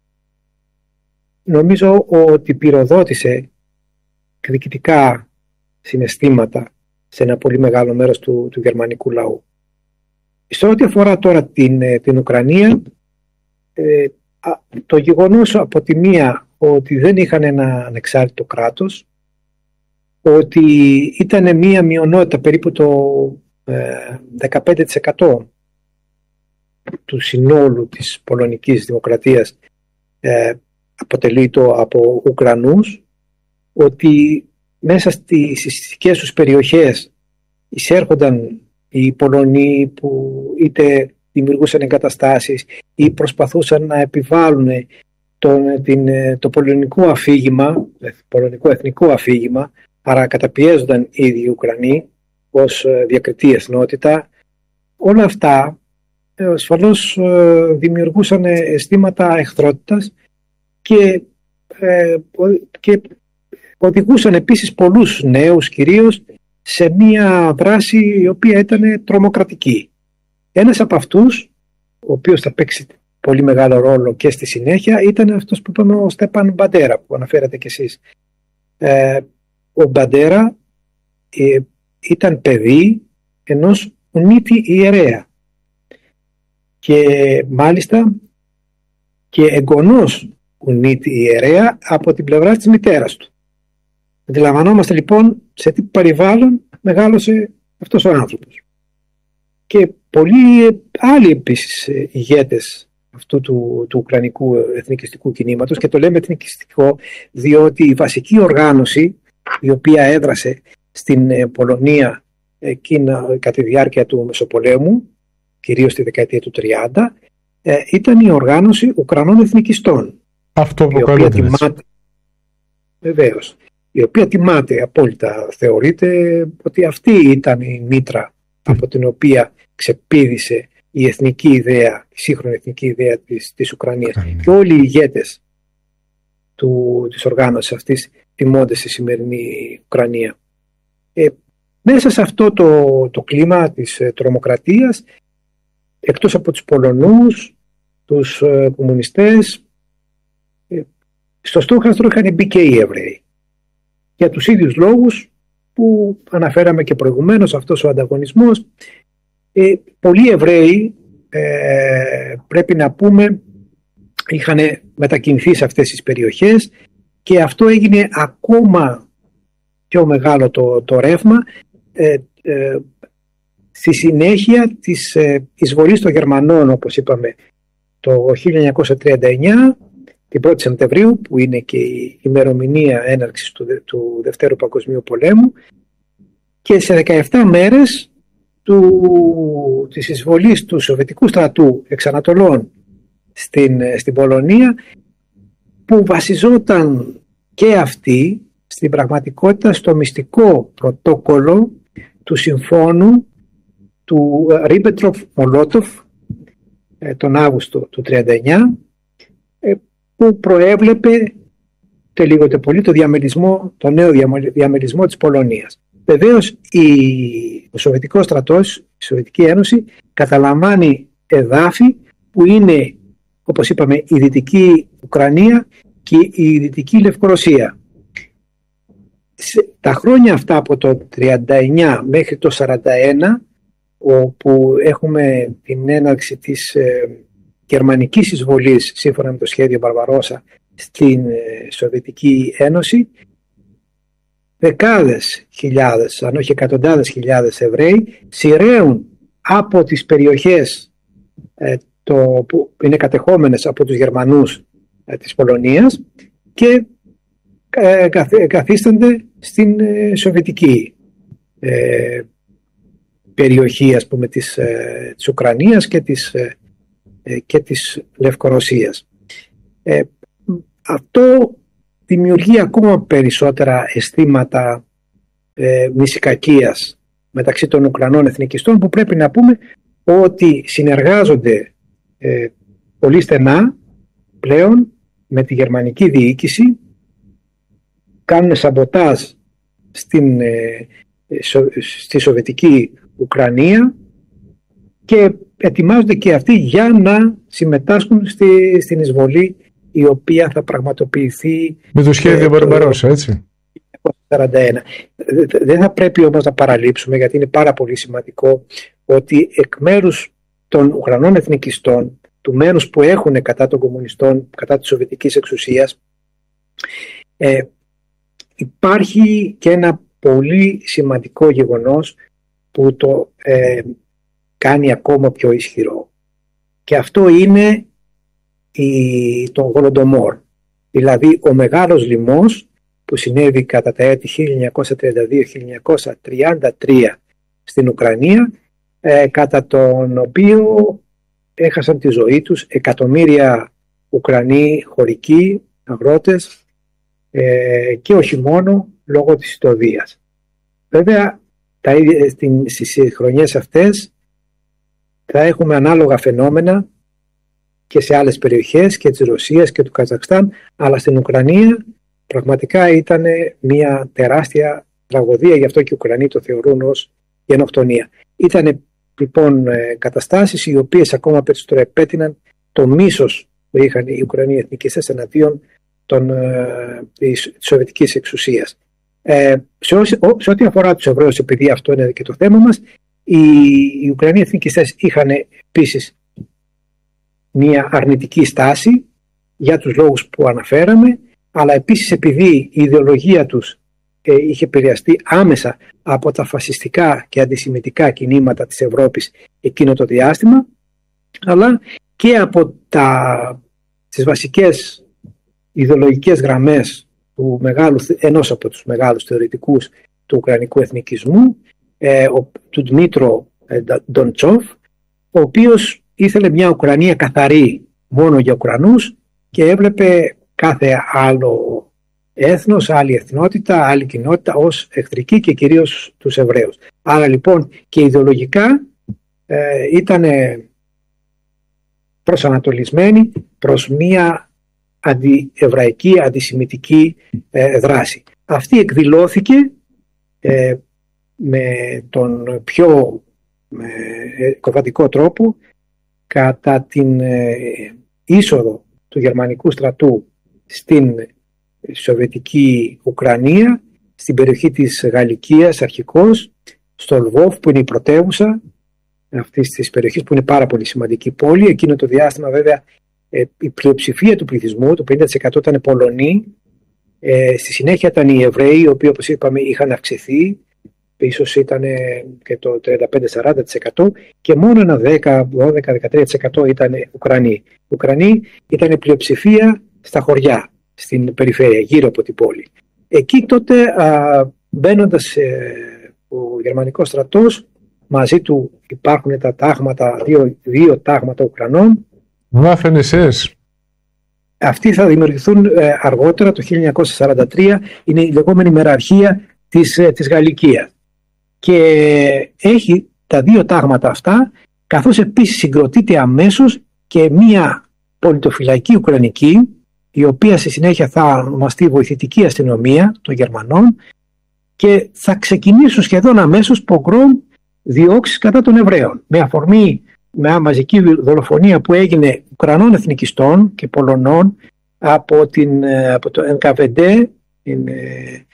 νομίζω ότι πυροδότησε εκδικητικά συναισθήματα σε ένα πολύ μεγάλο μέρος του, του γερμανικού λαού. Σε ό,τι αφορά τώρα την, την Ουκρανία, ε, το γεγονός από τη μία ότι δεν είχαν ένα ανεξάρτητο κράτος, ότι ήταν μία μειονότητα, περίπου το ε, δεκαπέντε τοις εκατό του συνόλου της πολωνικής δημοκρατίας ε, αποτελείται από Ουκρανούς, ότι μέσα στις δικές τους περιοχές εισέρχονταν οι Πολωνοί που είτε δημιουργούσαν εγκαταστάσεις ή προσπαθούσαν να επιβάλλουν τον, την, το πολωνικό αφήγημα, πολωνικό εθνικό αφήγημα, άρα καταπιέζονταν ήδη οι Ουκρανοί ως διακριτή εθνότητα. Όλα αυτά ασφαλώς δημιουργούσαν αισθήματα εχθρότητας και, και οδηγούσαν επίσης πολλούς νέους κυρίως σε μία δράση η οποία ήταν τρομοκρατική. Ένας από αυτούς, ο οποίος θα παίξει πολύ μεγάλο ρόλο και στη συνέχεια, ήταν αυτός που είπαμε, ο Στέπαν Μπαντέρα, που αναφέρατε κι εσείς. Ε, ο Μπαντέρα ε, ήταν παιδί ενός Ουνίτη ιερέα και μάλιστα και εγγονός Ουνίτη ιερέα από την πλευρά της μητέρας του. Αντιλαμβανόμαστε λοιπόν σε τι περιβάλλον μεγάλωσε αυτός ο άνθρωπος. Και πολλοί άλλοι επίσης ηγέτες αυτού του, του ουκρανικού εθνικιστικού κινήματος, και το λέμε εθνικιστικό διότι η βασική οργάνωση η οποία έδρασε στην Πολωνία εκείνα, κατά τη διάρκεια του Μεσοπολέμου, κυρίως τη δεκαετία του τριάντα, ήταν η οργάνωση Ουκρανών εθνικιστών. Αυτό η οποία τιμάται, βεβαίως, η οποία τιμάται απόλυτα, θεωρείται ότι αυτή ήταν η μήτρα από την οποία ξεπήδησε η εθνική ιδέα, η σύγχρονη εθνική ιδέα της, της Ουκρανίας. Mm. Και όλοι οι ηγέτες του, της οργάνωσης αυτής τιμώνται στη σημερινή Ουκρανία. Ε, μέσα σε αυτό το, το κλίμα της ε, τρομοκρατίας, εκτός από τους Πολωνούς, τους ε, κομμουνιστές, ε, στο στόχαστρο είχαν μπει και οι Εβραίοι. Για τους ίδιους λόγους που αναφέραμε και προηγουμένως, αυτός ο ανταγωνισμός. Ε, πολλοί Εβραίοι, ε, πρέπει να πούμε, είχαν μετακινηθεί σε αυτές τις περιοχές και αυτό έγινε ακόμα πιο μεγάλο το, το ρεύμα ε, ε, στη συνέχεια της ε, εισβολής των Γερμανών, όπως είπαμε, το χίλια εννιακόσια τριάντα εννιά, την πρώτη Σεπτεμβρίου, που είναι και η ημερομηνία έναρξης του, του Δευτέρου Παγκοσμίου Πολέμου, και σε δεκαεπτά μέρες του, της εισβολής του Σοβιετικού στρατού εξ Ανατολών στην, στην Πολωνία, που βασιζόταν και αυτή στην πραγματικότητα στο μυστικό πρωτόκολλο του συμφώνου του Ρίμπεντροφ-Μολότοφ τον Αύγουστο του τριάντα εννιά, που προέβλεπε τελίγοτε πολύ το διαμελισμό, το νέο διαμελισμό της Πολωνίας. Βεβαίως η, ο Σοβιετικός στρατός, η Σοβιετική Ένωση, καταλαμβάνει εδάφη που είναι, όπως είπαμε, η Δυτική Ουκρανία και η Δυτική Λευκορωσία. Σε, τα χρόνια αυτά από το τριάντα εννιά μέχρι το σαράντα ένα, όπου έχουμε την έναρξη της ε, γερμανικής εισβολής σύμφωνα με το σχέδιο Μπαρβαρόσα στην ε, Σοβιετική Ένωση, δεκάδες χιλιάδες, αν όχι εκατοντάδες χιλιάδες Εβραίοι σειραίουν από τις περιοχές ε, το, που είναι κατεχόμενες από τους Γερμανούς ε, της Πολωνίας και ε, καθ, καθίστανται στην ε, σοβιετική ε, περιοχή, ας πούμε, της, ε, της Ουκρανίας και της, ε, και της Λευκορωσίας. Ε, αυτό δημιουργεί ακόμα περισσότερα αισθήματα ε, μυσικακίας μεταξύ των Ουκρανών εθνικιστών, που πρέπει να πούμε ότι συνεργάζονται ε, πολύ στενά πλέον με τη γερμανική διοίκηση, κάνουν σαμποτάζ στην, ε, σο, στη σοβιετική Ουκρανία και ετοιμάζονται και αυτοί για να συμμετάσχουν στη, στην εισβολή, η οποία θα πραγματοποιηθεί με το σχέδιο Μπαρμπαρόσα, έτσι. χίλια εννιακόσια σαράντα ένα. Δεν θα πρέπει όμως να παραλείψουμε, γιατί είναι πάρα πολύ σημαντικό, ότι εκ μέρους των Ουκρανών εθνικιστών, του μέρους που έχουν κατά των κομμουνιστών, κατά της σοβιετικής εξουσίας, ε, υπάρχει και ένα πολύ σημαντικό γεγονός που το ε, κάνει ακόμα πιο ισχυρό. Και αυτό είναι η, το Γολοντομόρ. Δηλαδή ο μεγάλος λοιμός που συνέβη κατά τα έτη χίλια εννιακόσια τριάντα δύο με χίλια εννιακόσια τριάντα τρία στην Ουκρανία, ε, κατά τον οποίο έχασαν τη ζωή τους εκατομμύρια Ουκρανοί χωρικοί, αγρότες, ε, και όχι μόνο λόγω της ιτωδίας. Βέβαια, τα, στις χρονιές αυτές θα έχουμε ανάλογα φαινόμενα και σε άλλες περιοχές και της Ρωσίας και του Καζακστάν, αλλά στην Ουκρανία πραγματικά ήταν μια τεράστια τραγωδία, γι' αυτό και οι Ουκρανοί το θεωρούν ως γενοκτονία. Ήταν λοιπόν καταστάσεις οι οποίες ακόμα περισσότερο επέτειναν το μίσος που είχαν οι Ουκρανοί εθνικιστές εναντίον των, της σοβιετικής εξουσίας. Ε, σε, ό, σε ό,τι αφορά τους Εβραίους, επειδή αυτό είναι και το θέμα μας, οι, οι Ουκρανοί εθνικιστές είχαν επίσης μια αρνητική στάση για τους λόγους που αναφέραμε, αλλά επίσης επειδή η ιδεολογία τους ε, είχε επηρεαστεί άμεσα από τα φασιστικά και αντισημιτικά κινήματα της Ευρώπης εκείνο το διάστημα, αλλά και από τα, τις βασικές ιδεολογικές γραμμές του μεγάλου, ενός από τους μεγάλους θεωρητικούς του ουκρανικού εθνικισμού, ε, ο, του Δμήτρο ε, Ντοντσόφ, ο οποίος ήθελε μια Ουκρανία καθαρή μόνο για Ουκρανούς και έβλεπε κάθε άλλο έθνος, άλλη εθνότητα, άλλη κοινότητα ως εχθρική και κυρίως τους Εβραίους. Άρα λοιπόν και ιδεολογικά ε, ήταν προσανατολισμένοι προς μια αντιεβραϊκή, αντισημιτική ε, δράση. Αυτή εκδηλώθηκε ε, με τον πιο ε, κοφαντικό τρόπο κατά την ε, είσοδο του γερμανικού στρατού στην Σοβιετική Ουκρανία, στην περιοχή της Γαλλικίας αρχικώς, στο Λβόβ που είναι η πρωτεύουσα αυτής της περιοχής, που είναι πάρα πολύ σημαντική πόλη. Εκείνο το διάστημα βέβαια ε, η πλειοψηφία του πληθυσμού, το πενήντα τοις εκατό ήταν Πολωνοί, ε, στη συνέχεια ήταν οι Εβραίοι, οι οποίοι όπως είπαμε είχαν αυξηθεί, ίσως ήταν και το τριάντα πέντε με σαράντα τοις εκατό, και μόνο ένα δέκα, δώδεκα, δεκατρία τοις εκατό ήταν Ουκρανοί. Οι Ουκρανοί ήταν πλειοψηφία στα χωριά, στην περιφέρεια, γύρω από την πόλη. Εκεί τότε α, μπαίνοντας ε, ο γερμανικός στρατός, μαζί του υπάρχουν τα τάγματα, δύο, δύο τάγματα Ουκρανών. Waffen-ες. Αυτοί θα δημιουργηθούν ε, αργότερα, το χίλια εννιακόσια σαράντα τρία, είναι η λεγόμενη μεραρχία της, ε, της Γαλλικίας. Και έχει τα δύο τάγματα αυτά, καθώς επίσης συγκροτείται αμέσως και μία πολιτοφυλακή ουκρανική, η οποία στη συνέχεια θα ονομαστεί βοηθητική αστυνομία των Γερμανών, και θα ξεκινήσουν σχεδόν αμέσως πογκρόμ, διώξεις κατά των Εβραίων, με αφορμή μια μαζική δολοφονία που έγινε Ουκρανών εθνικιστών και Πολωνών από, την, από το εν κέι βι ντι, την ε,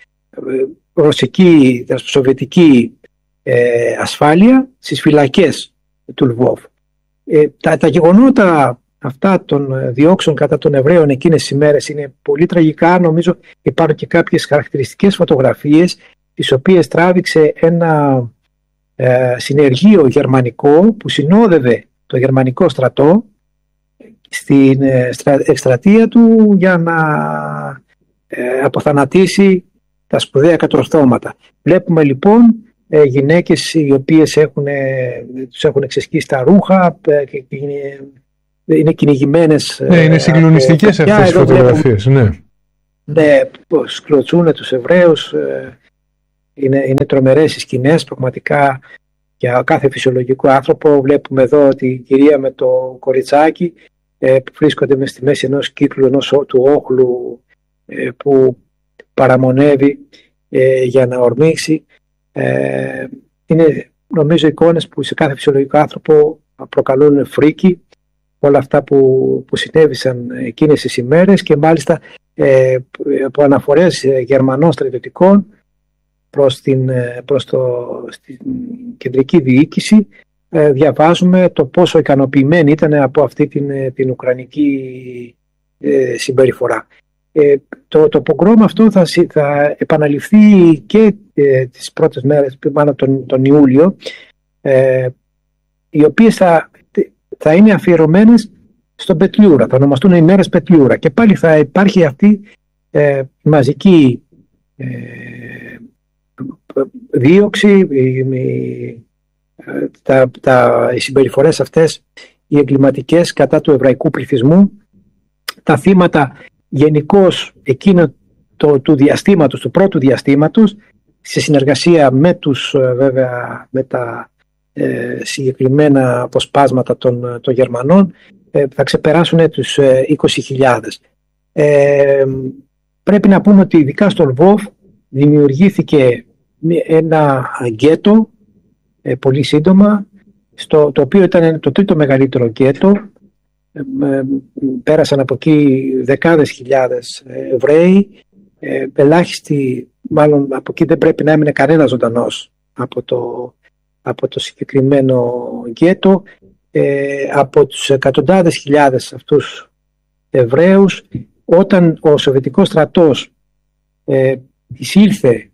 ρωσική, σοβιετική ε, ασφάλεια, στις φυλακές του Λβόβ. Ε, τα, τα γεγονότα αυτά των διώξεων κατά των Εβραίων εκείνες τις ημέρες είναι πολύ τραγικά. Νομίζω υπάρχουν και κάποιες χαρακτηριστικές φωτογραφίες, τις οποίες τράβηξε ένα ε, συνεργείο γερμανικό που συνόδευε το γερμανικό στρατό στην ε, εκστρατεία του για να ε, αποθανατήσει τα σπουδαία κατορθώματα. Βλέπουμε λοιπόν ε, γυναίκες οι οποίες έχουν, ε, τους έχουν εξεσκίσει τα ρούχα, ε, και είναι, είναι κυνηγημένες. Ναι, είναι συγκλονιστικές αυτές οι φωτογραφίες. Ναι, ναι, σκλωτσούν τους Εβραίους. Ε, είναι, είναι τρομερές οι σκηνές, πραγματικά για κάθε φυσιολογικό άνθρωπο. Βλέπουμε εδώ την κυρία με το κοριτσάκι ε, που βρίσκονται μες στη μέση ενός κύκλου, ενός του όχλου ε, που παραμονεύει ε, για να ορμήξει. Ε, είναι νομίζω εικόνες που σε κάθε φυσιολογικό άνθρωπο προκαλούν φρίκη, όλα αυτά που, που συνέβησαν εκείνες τις ημέρες, και μάλιστα ε, από αναφορές Γερμανών στρατιωτικών προς, την, προς το, στην κεντρική διοίκηση ε, διαβάζουμε το πόσο ικανοποιημένοι ήταν από αυτή την, την ουκρανική ε, συμπεριφορά. Ε, το, το πογκρόμ αυτό θα, θα επαναληφθεί και ε, τις πρώτες μέρες, πάνω τον, τον Ιούλιο, ε, οι οποίες θα, θα είναι αφιερωμένες στον Πετλιούρα, θα ονομαστούν οι μέρες Πετλιούρα, και πάλι θα υπάρχει αυτή ε, μαζική ε, δίωξη, η, η, τα, τα, οι συμπεριφορές αυτές οι εγκληματικές κατά του εβραϊκού πληθυσμού, τα θύματα γενικώς εκείνο το, του διαστήματος, του πρώτου διαστήματος, σε συνεργασία με τους, βέβαια, με τα ε, συγκεκριμένα αποσπάσματα των, των Γερμανών, ε, θα ξεπεράσουν τους ε, είκοσι χιλιάδες. Ε, πρέπει να πούμε ότι ειδικά στο Λβόβ δημιουργήθηκε ένα γκέτο ε, πολύ σύντομα, στο, το οποίο ήταν το τρίτο μεγαλύτερο γκέτο. Ε, πέρασαν από εκεί δεκάδες χιλιάδες Εβραίοι, ε, ελάχιστοι, μάλλον από εκεί δεν πρέπει να έμεινε κανένα ζωντανός από το, από το συγκεκριμένο γκέτο. Ε, από τους εκατοντάδες χιλιάδες αυτούς Εβραίους, όταν ο Σοβιετικός στρατός ε, εισήλθε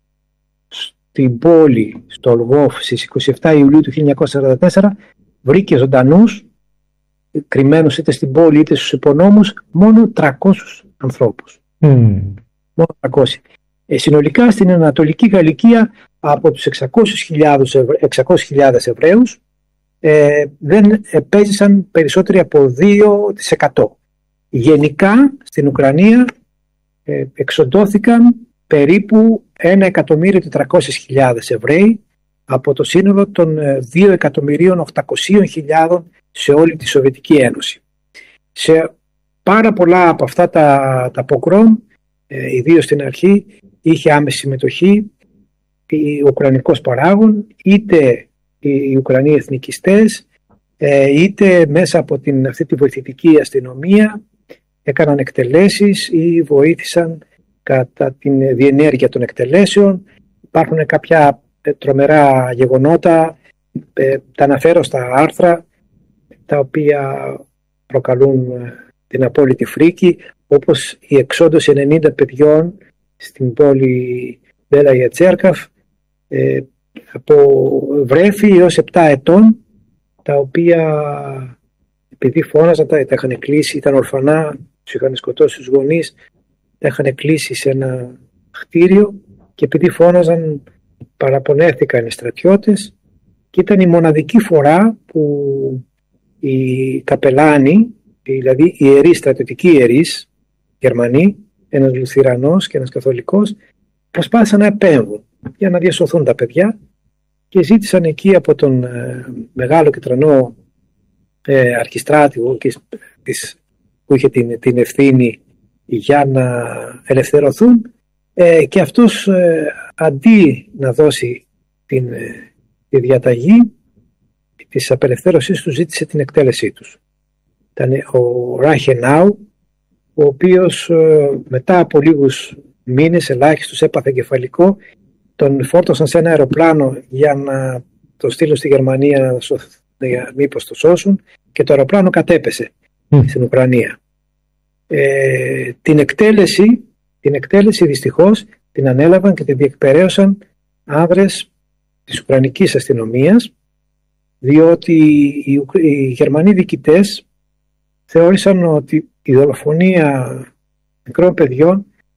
στην πόλη, στο Λβόβ, στις είκοσι επτά Ιουλίου του χίλια εννιακόσια σαράντα τέσσερα, βρήκε ζωντανούς, κρυμμένους είτε στην πόλη είτε στους υπονόμους, μόνο τριακόσιους ανθρώπους. Mm. Μόνο τριακόσιοι. Ε, συνολικά στην Ανατολική Γαλλικία, από τους εξακόσιες χιλιάδες Εβραίους, ε, δεν επέζησαν περισσότεροι από δύο τοις εκατό. Γενικά στην Ουκρανία ε, εξοντώθηκαν περίπου ένα εκατομμύριο τετρακόσιες χιλιάδες Εβραίοι από το σύνολο των δύο εκατομμυρίων οκτακοσίων χιλιάδων σε όλη τη Σοβιετική Ένωση. Σε πάρα πολλά από αυτά τα, τα πογκρόμ, ε, ιδίως στην αρχή, είχε άμεση συμμετοχή ο ουκρανικός παράγων, είτε οι Ουκρανοί εθνικιστές, ε, είτε μέσα από την, αυτή τη βοηθητική αστυνομία έκαναν εκτελέσεις ή βοήθησαν κατά την διενέργεια των εκτελέσεων. Υπάρχουν κάποια τρομερά γεγονότα, ε, τα αναφέρω στα άρθρα, τα οποία προκαλούν την απόλυτη φρίκη, όπως η εξόντωση ενενήντα παιδιών στην πόλη Μπέλα Ιατσέρκαφ, ε, από βρέφη έως επτά ετών, τα οποία επειδή φώναζαν, τα, τα είχαν κλείσει, ήταν ορφανά, τους είχαν σκοτώσει τους γονείς, τα είχαν κλείσει σε ένα κτίριο, και επειδή φώναζαν παραπονέθηκαν οι στρατιώτες, και ήταν η μοναδική φορά που οι καπελάνοι, δηλαδή οι ιερείς, στρατιωτικοί ιερείς Γερμανοί, ένας Λουθυρανός και ένας Καθολικός, προσπάθησαν να επέμβουν για να διασωθούν τα παιδιά, και ζήτησαν εκεί από τον ε, μεγάλο και τρανό ε, αρχιστράτηγο και, της, που είχε την, την ευθύνη για να ελευθερωθούν, ε, και αυτός ε, αντί να δώσει την, ε, τη διαταγή της απελευθέρωσης του, ζήτησε την εκτέλεσή τους. Ήταν ο Ράχενάου, ο οποίος ε, μετά από λίγους μήνες ελάχιστος έπαθε κεφαλικό, τον φόρτωσαν σε ένα αεροπλάνο για να το στείλουν στη Γερμανία, για μήπως το σώσουν, και το αεροπλάνο κατέπεσε mm. στην Ουκρανία. Ε, την εκτέλεση, την εκτέλεση δυστυχώς την ανέλαβαν και την διεκπεραίωσαν άνδρες της Ουκρανικής αστυνομίας, διότι οι, οι Γερμανοί διοικητές θεώρησαν ότι η δολοφονία μικρών παιδιών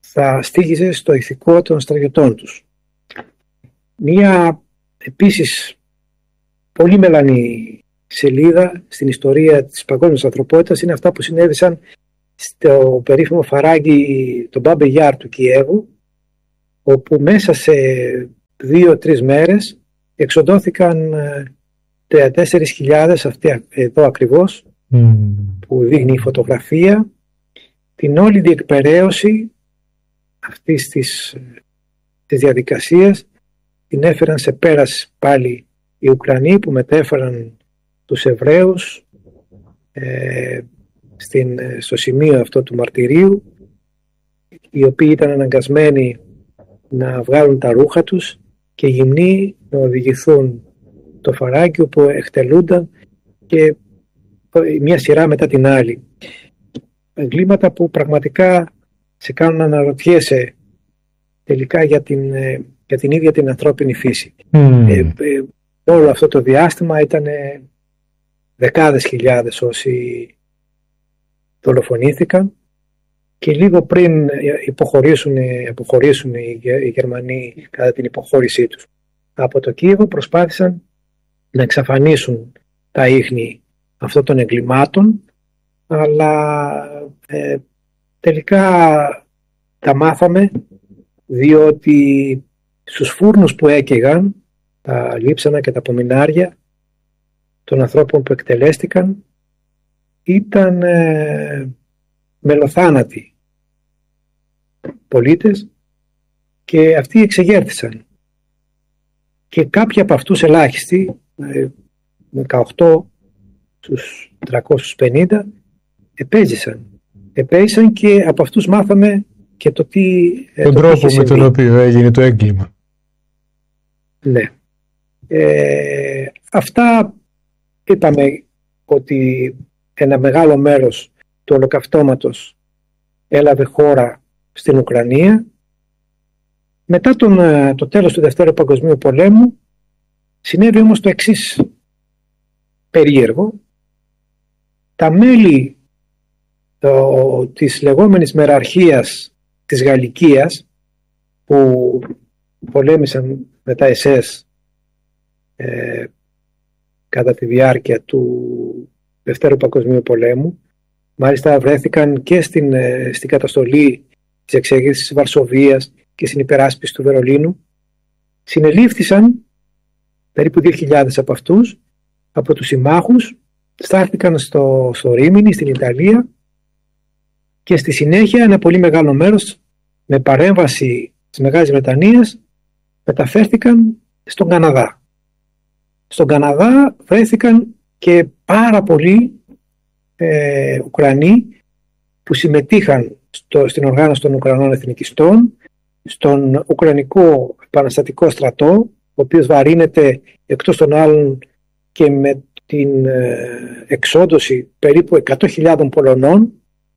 θα στοίχιζε στο ηθικό των στρατιωτών τους. Μία επίσης πολύ μελανή σελίδα στην ιστορία της παγκόσμιας ανθρωπότητας είναι αυτά που συνέβησαν στο περίφημο φαράγγι τον Μπάμπε Γιάρ του Κιέβου, όπου μέσα σε δύο-τρεις μέρες εξοντώθηκαν τριάντα τέσσερις χιλιάδες, αυτή εδώ ακριβώς mm. που δείχνει η φωτογραφία, την όλη διεκπεραίωση αυτής της, της διαδικασίας την έφεραν σε πέρας πάλι οι Ουκρανοί που μετέφεραν τους Εβραίους ε, στην, στο σημείο αυτό του μαρτυρίου, οι οποίοι ήταν αναγκασμένοι να βγάλουν τα ρούχα τους και γυμνοί να οδηγηθούν το φαράγγι που εκτελούνταν και μια σειρά μετά την άλλη. Εγκλήματα που πραγματικά σε κάνουν να αναρωτιέσαι τελικά για την, για την ίδια την ανθρώπινη φύση. Mm. Ε, ε, όλο αυτό το διάστημα ήταν δεκάδες χιλιάδες όσοι δολοφονήθηκαν και λίγο πριν υποχωρήσουν, υποχωρήσουν οι, οι Γερμανοί κατά την υποχώρησή τους από το Κίεβο, προσπάθησαν να εξαφανίσουν τα ίχνη αυτών των εγκλημάτων, αλλά ε, τελικά τα μάθαμε διότι στους φούρνους που έκαιγαν τα λείψανα και τα απομεινάρια των ανθρώπων που εκτελέστηκαν ήταν ε, μελοθάνατοι πολίτες και αυτοί εξεγέρθησαν. Και κάποιοι από αυτούς ελάχιστοι, ε, δεκαοκτώ στους τριακόσιους πενήντα, επέζησαν. Επέζησαν και από αυτούς μάθαμε και το τι... Τον το τρόπο με τον οποίο έγινε το έγκλημα. Ναι. Ε, αυτά είπαμε ότι ένα μεγάλο μέρος του ολοκαυτώματος έλαβε χώρα στην Ουκρανία. Μετά τον, το τέλος του Δευτέρου Παγκοσμίου Πολέμου συνέβη όμως το εξής περίεργο. Τα μέλη το, της λεγόμενης μεραρχίας της Γαλλικίας που πολέμησαν με τα ες ες ε, κατά τη διάρκεια του Δευτέρου Παγκοσμίου Πολέμου, μάλιστα βρέθηκαν και στην, στην καταστολή της εξέγερσης της Βαρσοβίας και στην υπεράσπιση του Βερολίνου, συνελήφθησαν περίπου δύο χιλιάδες από αυτούς από τους συμμάχους, στάθηκαν στο, στο Ρήμινι στην Ιταλία και στη συνέχεια ένα πολύ μεγάλο μέρος με παρέμβαση της Μεγάλης Βρετανίας μεταφέρθηκαν στον Καναδά. Στον Καναδά βρέθηκαν και πάρα πολλοί ε, Ουκρανοί που συμμετείχαν στο, στην οργάνωση των Ουκρανών Εθνικιστών, στον Ουκρανικό Επαναστατικό Στρατό, ο οποίος βαρύνεται εκτός των άλλων και με την ε, εξόντωση περίπου εκατό χιλιάδων Πολωνών,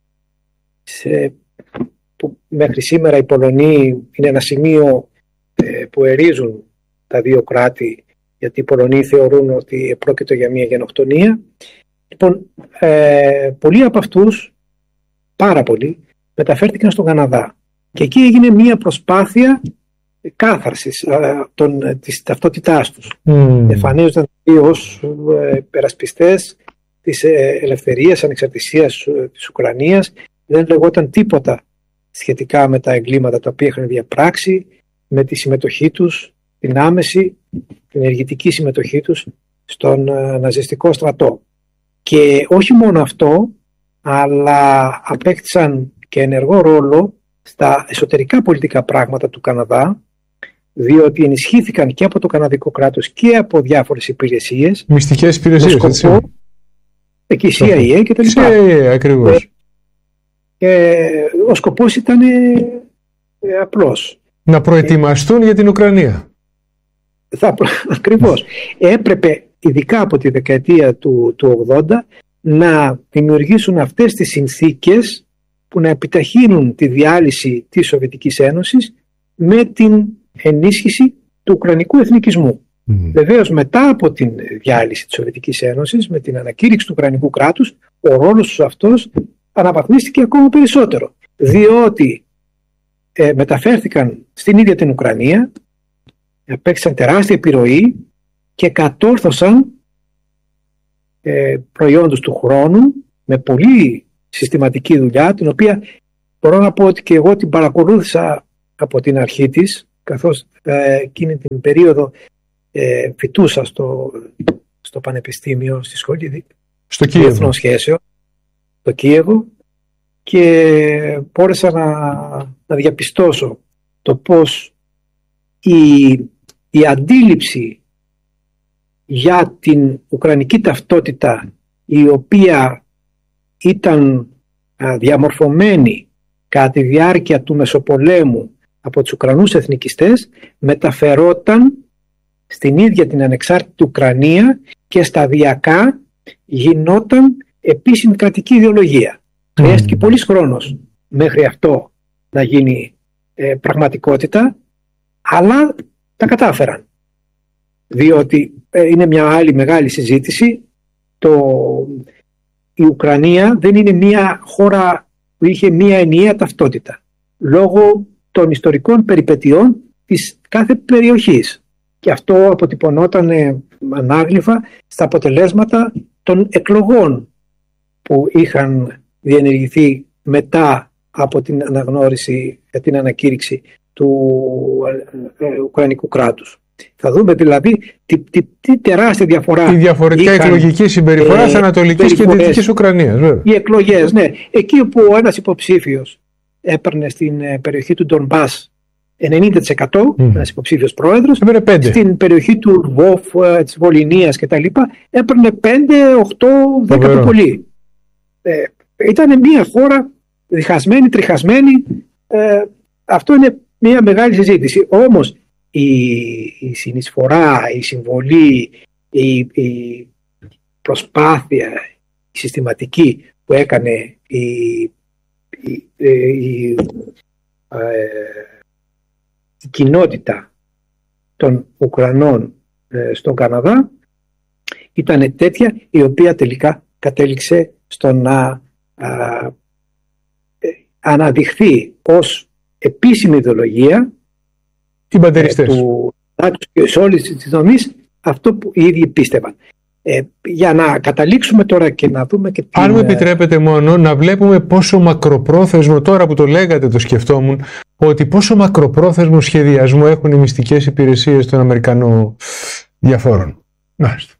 σε, που μέχρι σήμερα οι Πολωνοί είναι ένα σημείο ε, που ερίζουν τα δύο κράτη, γιατί οι Πολωνοί θεωρούν ότι πρόκειται για μια γενοκτονία. Λοιπόν, ε, πολλοί από αυτούς, πάρα πολλοί, μεταφέρθηκαν στον Καναδά. Και εκεί έγινε μια προσπάθεια κάθαρσης ε, των, της ταυτότητάς τους. Mm. Εμφανίζονταν ως ε, περασπιστές της ε, ελευθερίας, ανεξαρτησίας ε, της Ουκρανίας. Δεν λεγόταν τίποτα σχετικά με τα εγκλήματα τα οποία είχαν διαπράξει, με τη συμμετοχή τους, την άμεση, την ενεργητική συμμετοχή τους στον ε, ναζιστικό στρατό. Και όχι μόνο αυτό, αλλά απέκτησαν και ενεργό ρόλο στα εσωτερικά πολιτικά πράγματα του Καναδά, διότι ενισχύθηκαν και από το καναδικό κράτος και από διάφορες υπηρεσίες. Μυστικές υπηρεσίες, σκοπό, έτσι. Εκεί σι άι έι και τα λοιπά. σι άι έι, ακριβώς. Και ο σκοπός ήταν ε, ε, απλός. Να προετοιμαστούν ε, για την Ουκρανία. Θα, ακριβώς. Έπρεπε, ειδικά από τη δεκαετία του, του ογδόντα, να δημιουργήσουν αυτές τις συνθήκες που να επιταχύνουν τη διάλυση της Σοβιετικής Ένωσης με την ενίσχυση του ουκρανικού εθνικισμού. Mm. Βεβαίως, μετά από την διάλυση της Σοβιετικής Ένωσης, με την ανακήρυξη του ουκρανικού κράτους, ο ρόλος τους αυτός αναβαθμίστηκε ακόμα περισσότερο. Διότι ε, μεταφέρθηκαν στην ίδια την Ουκρανία, παίξαν τεράστια επιρροή και κατόρθωσαν ε, προϊόντος του χρόνου με πολύ συστηματική δουλειά, την οποία μπορώ να πω ότι και εγώ την παρακολούθησα από την αρχή της, καθώς ε, εκείνη την περίοδο ε, φοιτούσα στο, στο Πανεπιστήμιο, στη Σχολή στο Διεθνών Σχέσεων, στο Κίεβο, και μπόρεσα να, να διαπιστώσω το πώς η, η αντίληψη για την ουκρανική ταυτότητα, η οποία ήταν α, διαμορφωμένη κατά τη διάρκεια του Μεσοπολέμου από τους Ουκρανούς εθνικιστές, μεταφερόταν στην ίδια την ανεξάρτητη Ουκρανία και σταδιακά γινόταν επίσημη κρατική ιδεολογία. Mm. Χρειάστηκε πολύς χρόνος μέχρι αυτό να γίνει ε, πραγματικότητα, αλλά τα κατάφεραν. Διότι ε, είναι μια άλλη μεγάλη συζήτηση. Το, η Ουκρανία δεν είναι μια χώρα που είχε μια ενιαία ταυτότητα, λόγω των ιστορικών περιπετειών της κάθε περιοχής. Και αυτό αποτυπωνόταν ε, ανάγλυφα στα αποτελέσματα των εκλογών που είχαν διενεργηθεί μετά από την αναγνώριση, την ανακήρυξη του ε, ε, Ουκρανικού κράτους. Θα δούμε δηλαδή τι, τι, τι τεράστια διαφορά. Η διαφορετικά είχαν, εκλογική συμπεριφορά της ε, Ανατολικής και Δυτικής Ουκρανίας. Βέβαια. Οι εκλογές, ναι. Εκεί όπου ένας υποψήφιος έπαιρνε στην ε, περιοχή του Ντονμπάς ενενήντα τοις εκατό, mm. ένας υποψήφιος πρόεδρος, στην περιοχή του Λβόφ, ε, της Βολινίας κτλ. Έπαιρνε πέντε, οκτώ, δέκα το πολύ. Ε, ήταν μια χώρα διχασμένη, τριχασμένη. Ε, αυτό είναι μια μεγάλη συζήτηση. Όμως η, η συνεισφορά, η συμβολή, η, η προσπάθεια, η συστηματική που έκανε η, η, η, ε, η κοινότητα των Ουκρανών ε, στον Καναδά ήταν τέτοια, η οποία τελικά κατέληξε στο να α, ε, αναδειχθεί ως επίσημη ιδεολογία ε, του κράτους και σε όλες τις δομές αυτό που οι ίδιοι πίστευαν. Ε, για να καταλήξουμε τώρα και να δούμε και την... Αν μου επιτρέπετε μόνο να βλέπουμε πόσο μακροπρόθεσμο, τώρα που το λέγατε το σκεφτόμουν, ότι πόσο μακροπρόθεσμο σχεδιασμό έχουν οι μυστικές υπηρεσίες των Αμερικανών διαφόρων. Μάλιστα.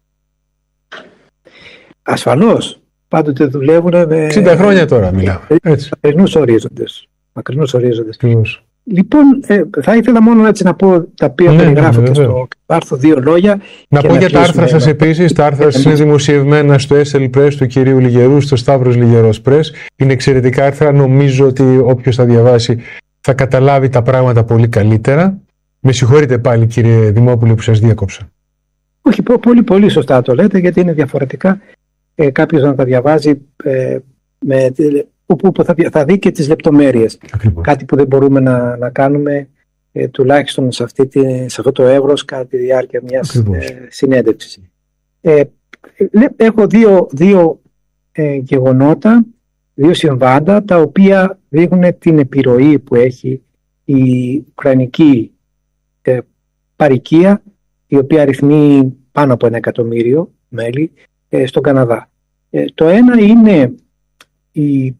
Ασφαλώς. Πάντοτε δουλεύουν με... εξήντα χρόνια τώρα μιλάμε. Μακρινούς ορίζοντες. Μακρινούς ορίζοντες. Λοιπόν, ε, θα ήθελα μόνο έτσι να πω τα οποία ναι, περιγράφω ναι, ναι, και στο άρθρο δύο λόγια. Να πω για τα άρθρα σας επίσης. Τα άρθρα σας είναι δημοσιευμένα στο ες ελ Press του κυρίου Λιγερού, στο Σταύρος Λιγερός Press. Είναι εξαιρετικά άρθρα. Νομίζω ότι όποιος θα διαβάσει θα καταλάβει τα πράγματα πολύ καλύτερα. Με συγχωρείτε πάλι κύριε Δημόπουλε που σας διάκοψα. Όχι, πολύ πολύ σωστά το λέτε, γιατί είναι διαφορετικά ε, κάποιος να τα διαβάζει ε, με... όπου θα, θα δει και τις λεπτομέρειες. Ακριβώς. Κάτι που δεν μπορούμε να, να κάνουμε ε, τουλάχιστον σε, αυτή τη, σε αυτό το εύρος κατά τη διάρκεια μιας ε, συνέντευξης. Ε, έχω δύο, δύο ε, γεγονότα, δύο συμβάντα, τα οποία δείχνουν την επιρροή που έχει η ουκρανική ε, παροικία, η οποία αριθμεί πάνω από ένα εκατομμύριο μέλη ε, στον Καναδά. Ε, το ένα είναι η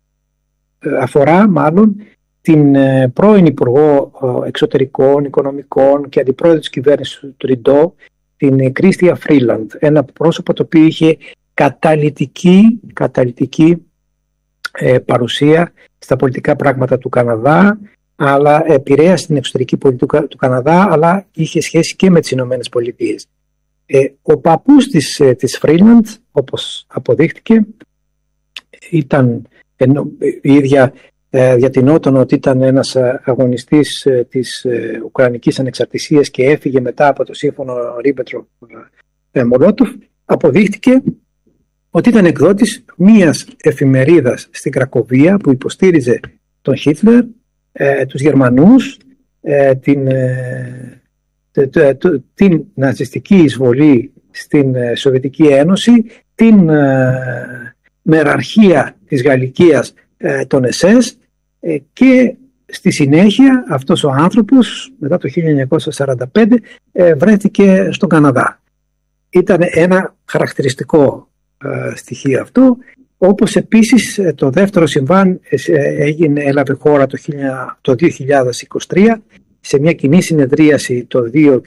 αφορά μάλλον την πρώην Υπουργό Εξωτερικών, Οικονομικών και Αντιπρόεδρο της κυβέρνησης του Τριντό, την Κρίστια Φρίλαντ, ένα πρόσωπο το οποίο είχε καταλυτική, καταλυτική ε, παρουσία στα πολιτικά πράγματα του Καναδά, αλλά επηρέασε την εξωτερική πολιτική του Καναδά, αλλά είχε σχέση και με τις Ηνωμένες Πολιτείες. Ε, ο παππούς της, της Φρίλαντ, όπως αποδείχτηκε, ήταν ενώ η ίδια ε, διατηνόταν ότι ήταν ένας αγωνιστής ε, της ε, Ουκρανικής ανεξαρτησίας και έφυγε μετά από το σύμφωνο Ρίμπεντροπ-Μολότοφ, αποδείχτηκε ότι ήταν εκδότης μίας εφημερίδας στην Κρακοβία που υποστήριζε τον Χίτλερ, ε, τους Γερμανούς, ε, την, ε, τε, τε, τε, την ναζιστική εισβολή στην ε, Σοβιετική Ένωση, την ε, μεραρχία της Γαλλικίας, ε, των ες ες ε, και στη συνέχεια αυτός ο άνθρωπος μετά το χίλια εννιακόσια σαράντα πέντε ε, βρέθηκε στον Καναδά. Ήταν ένα χαρακτηριστικό ε, στοιχείο αυτό, όπως επίσης το δεύτερο συμβάν έγινε, έλαβε χώρα το, το δύο χιλιάδες είκοσι τρία σε μια κοινή συνεδρίαση των δύο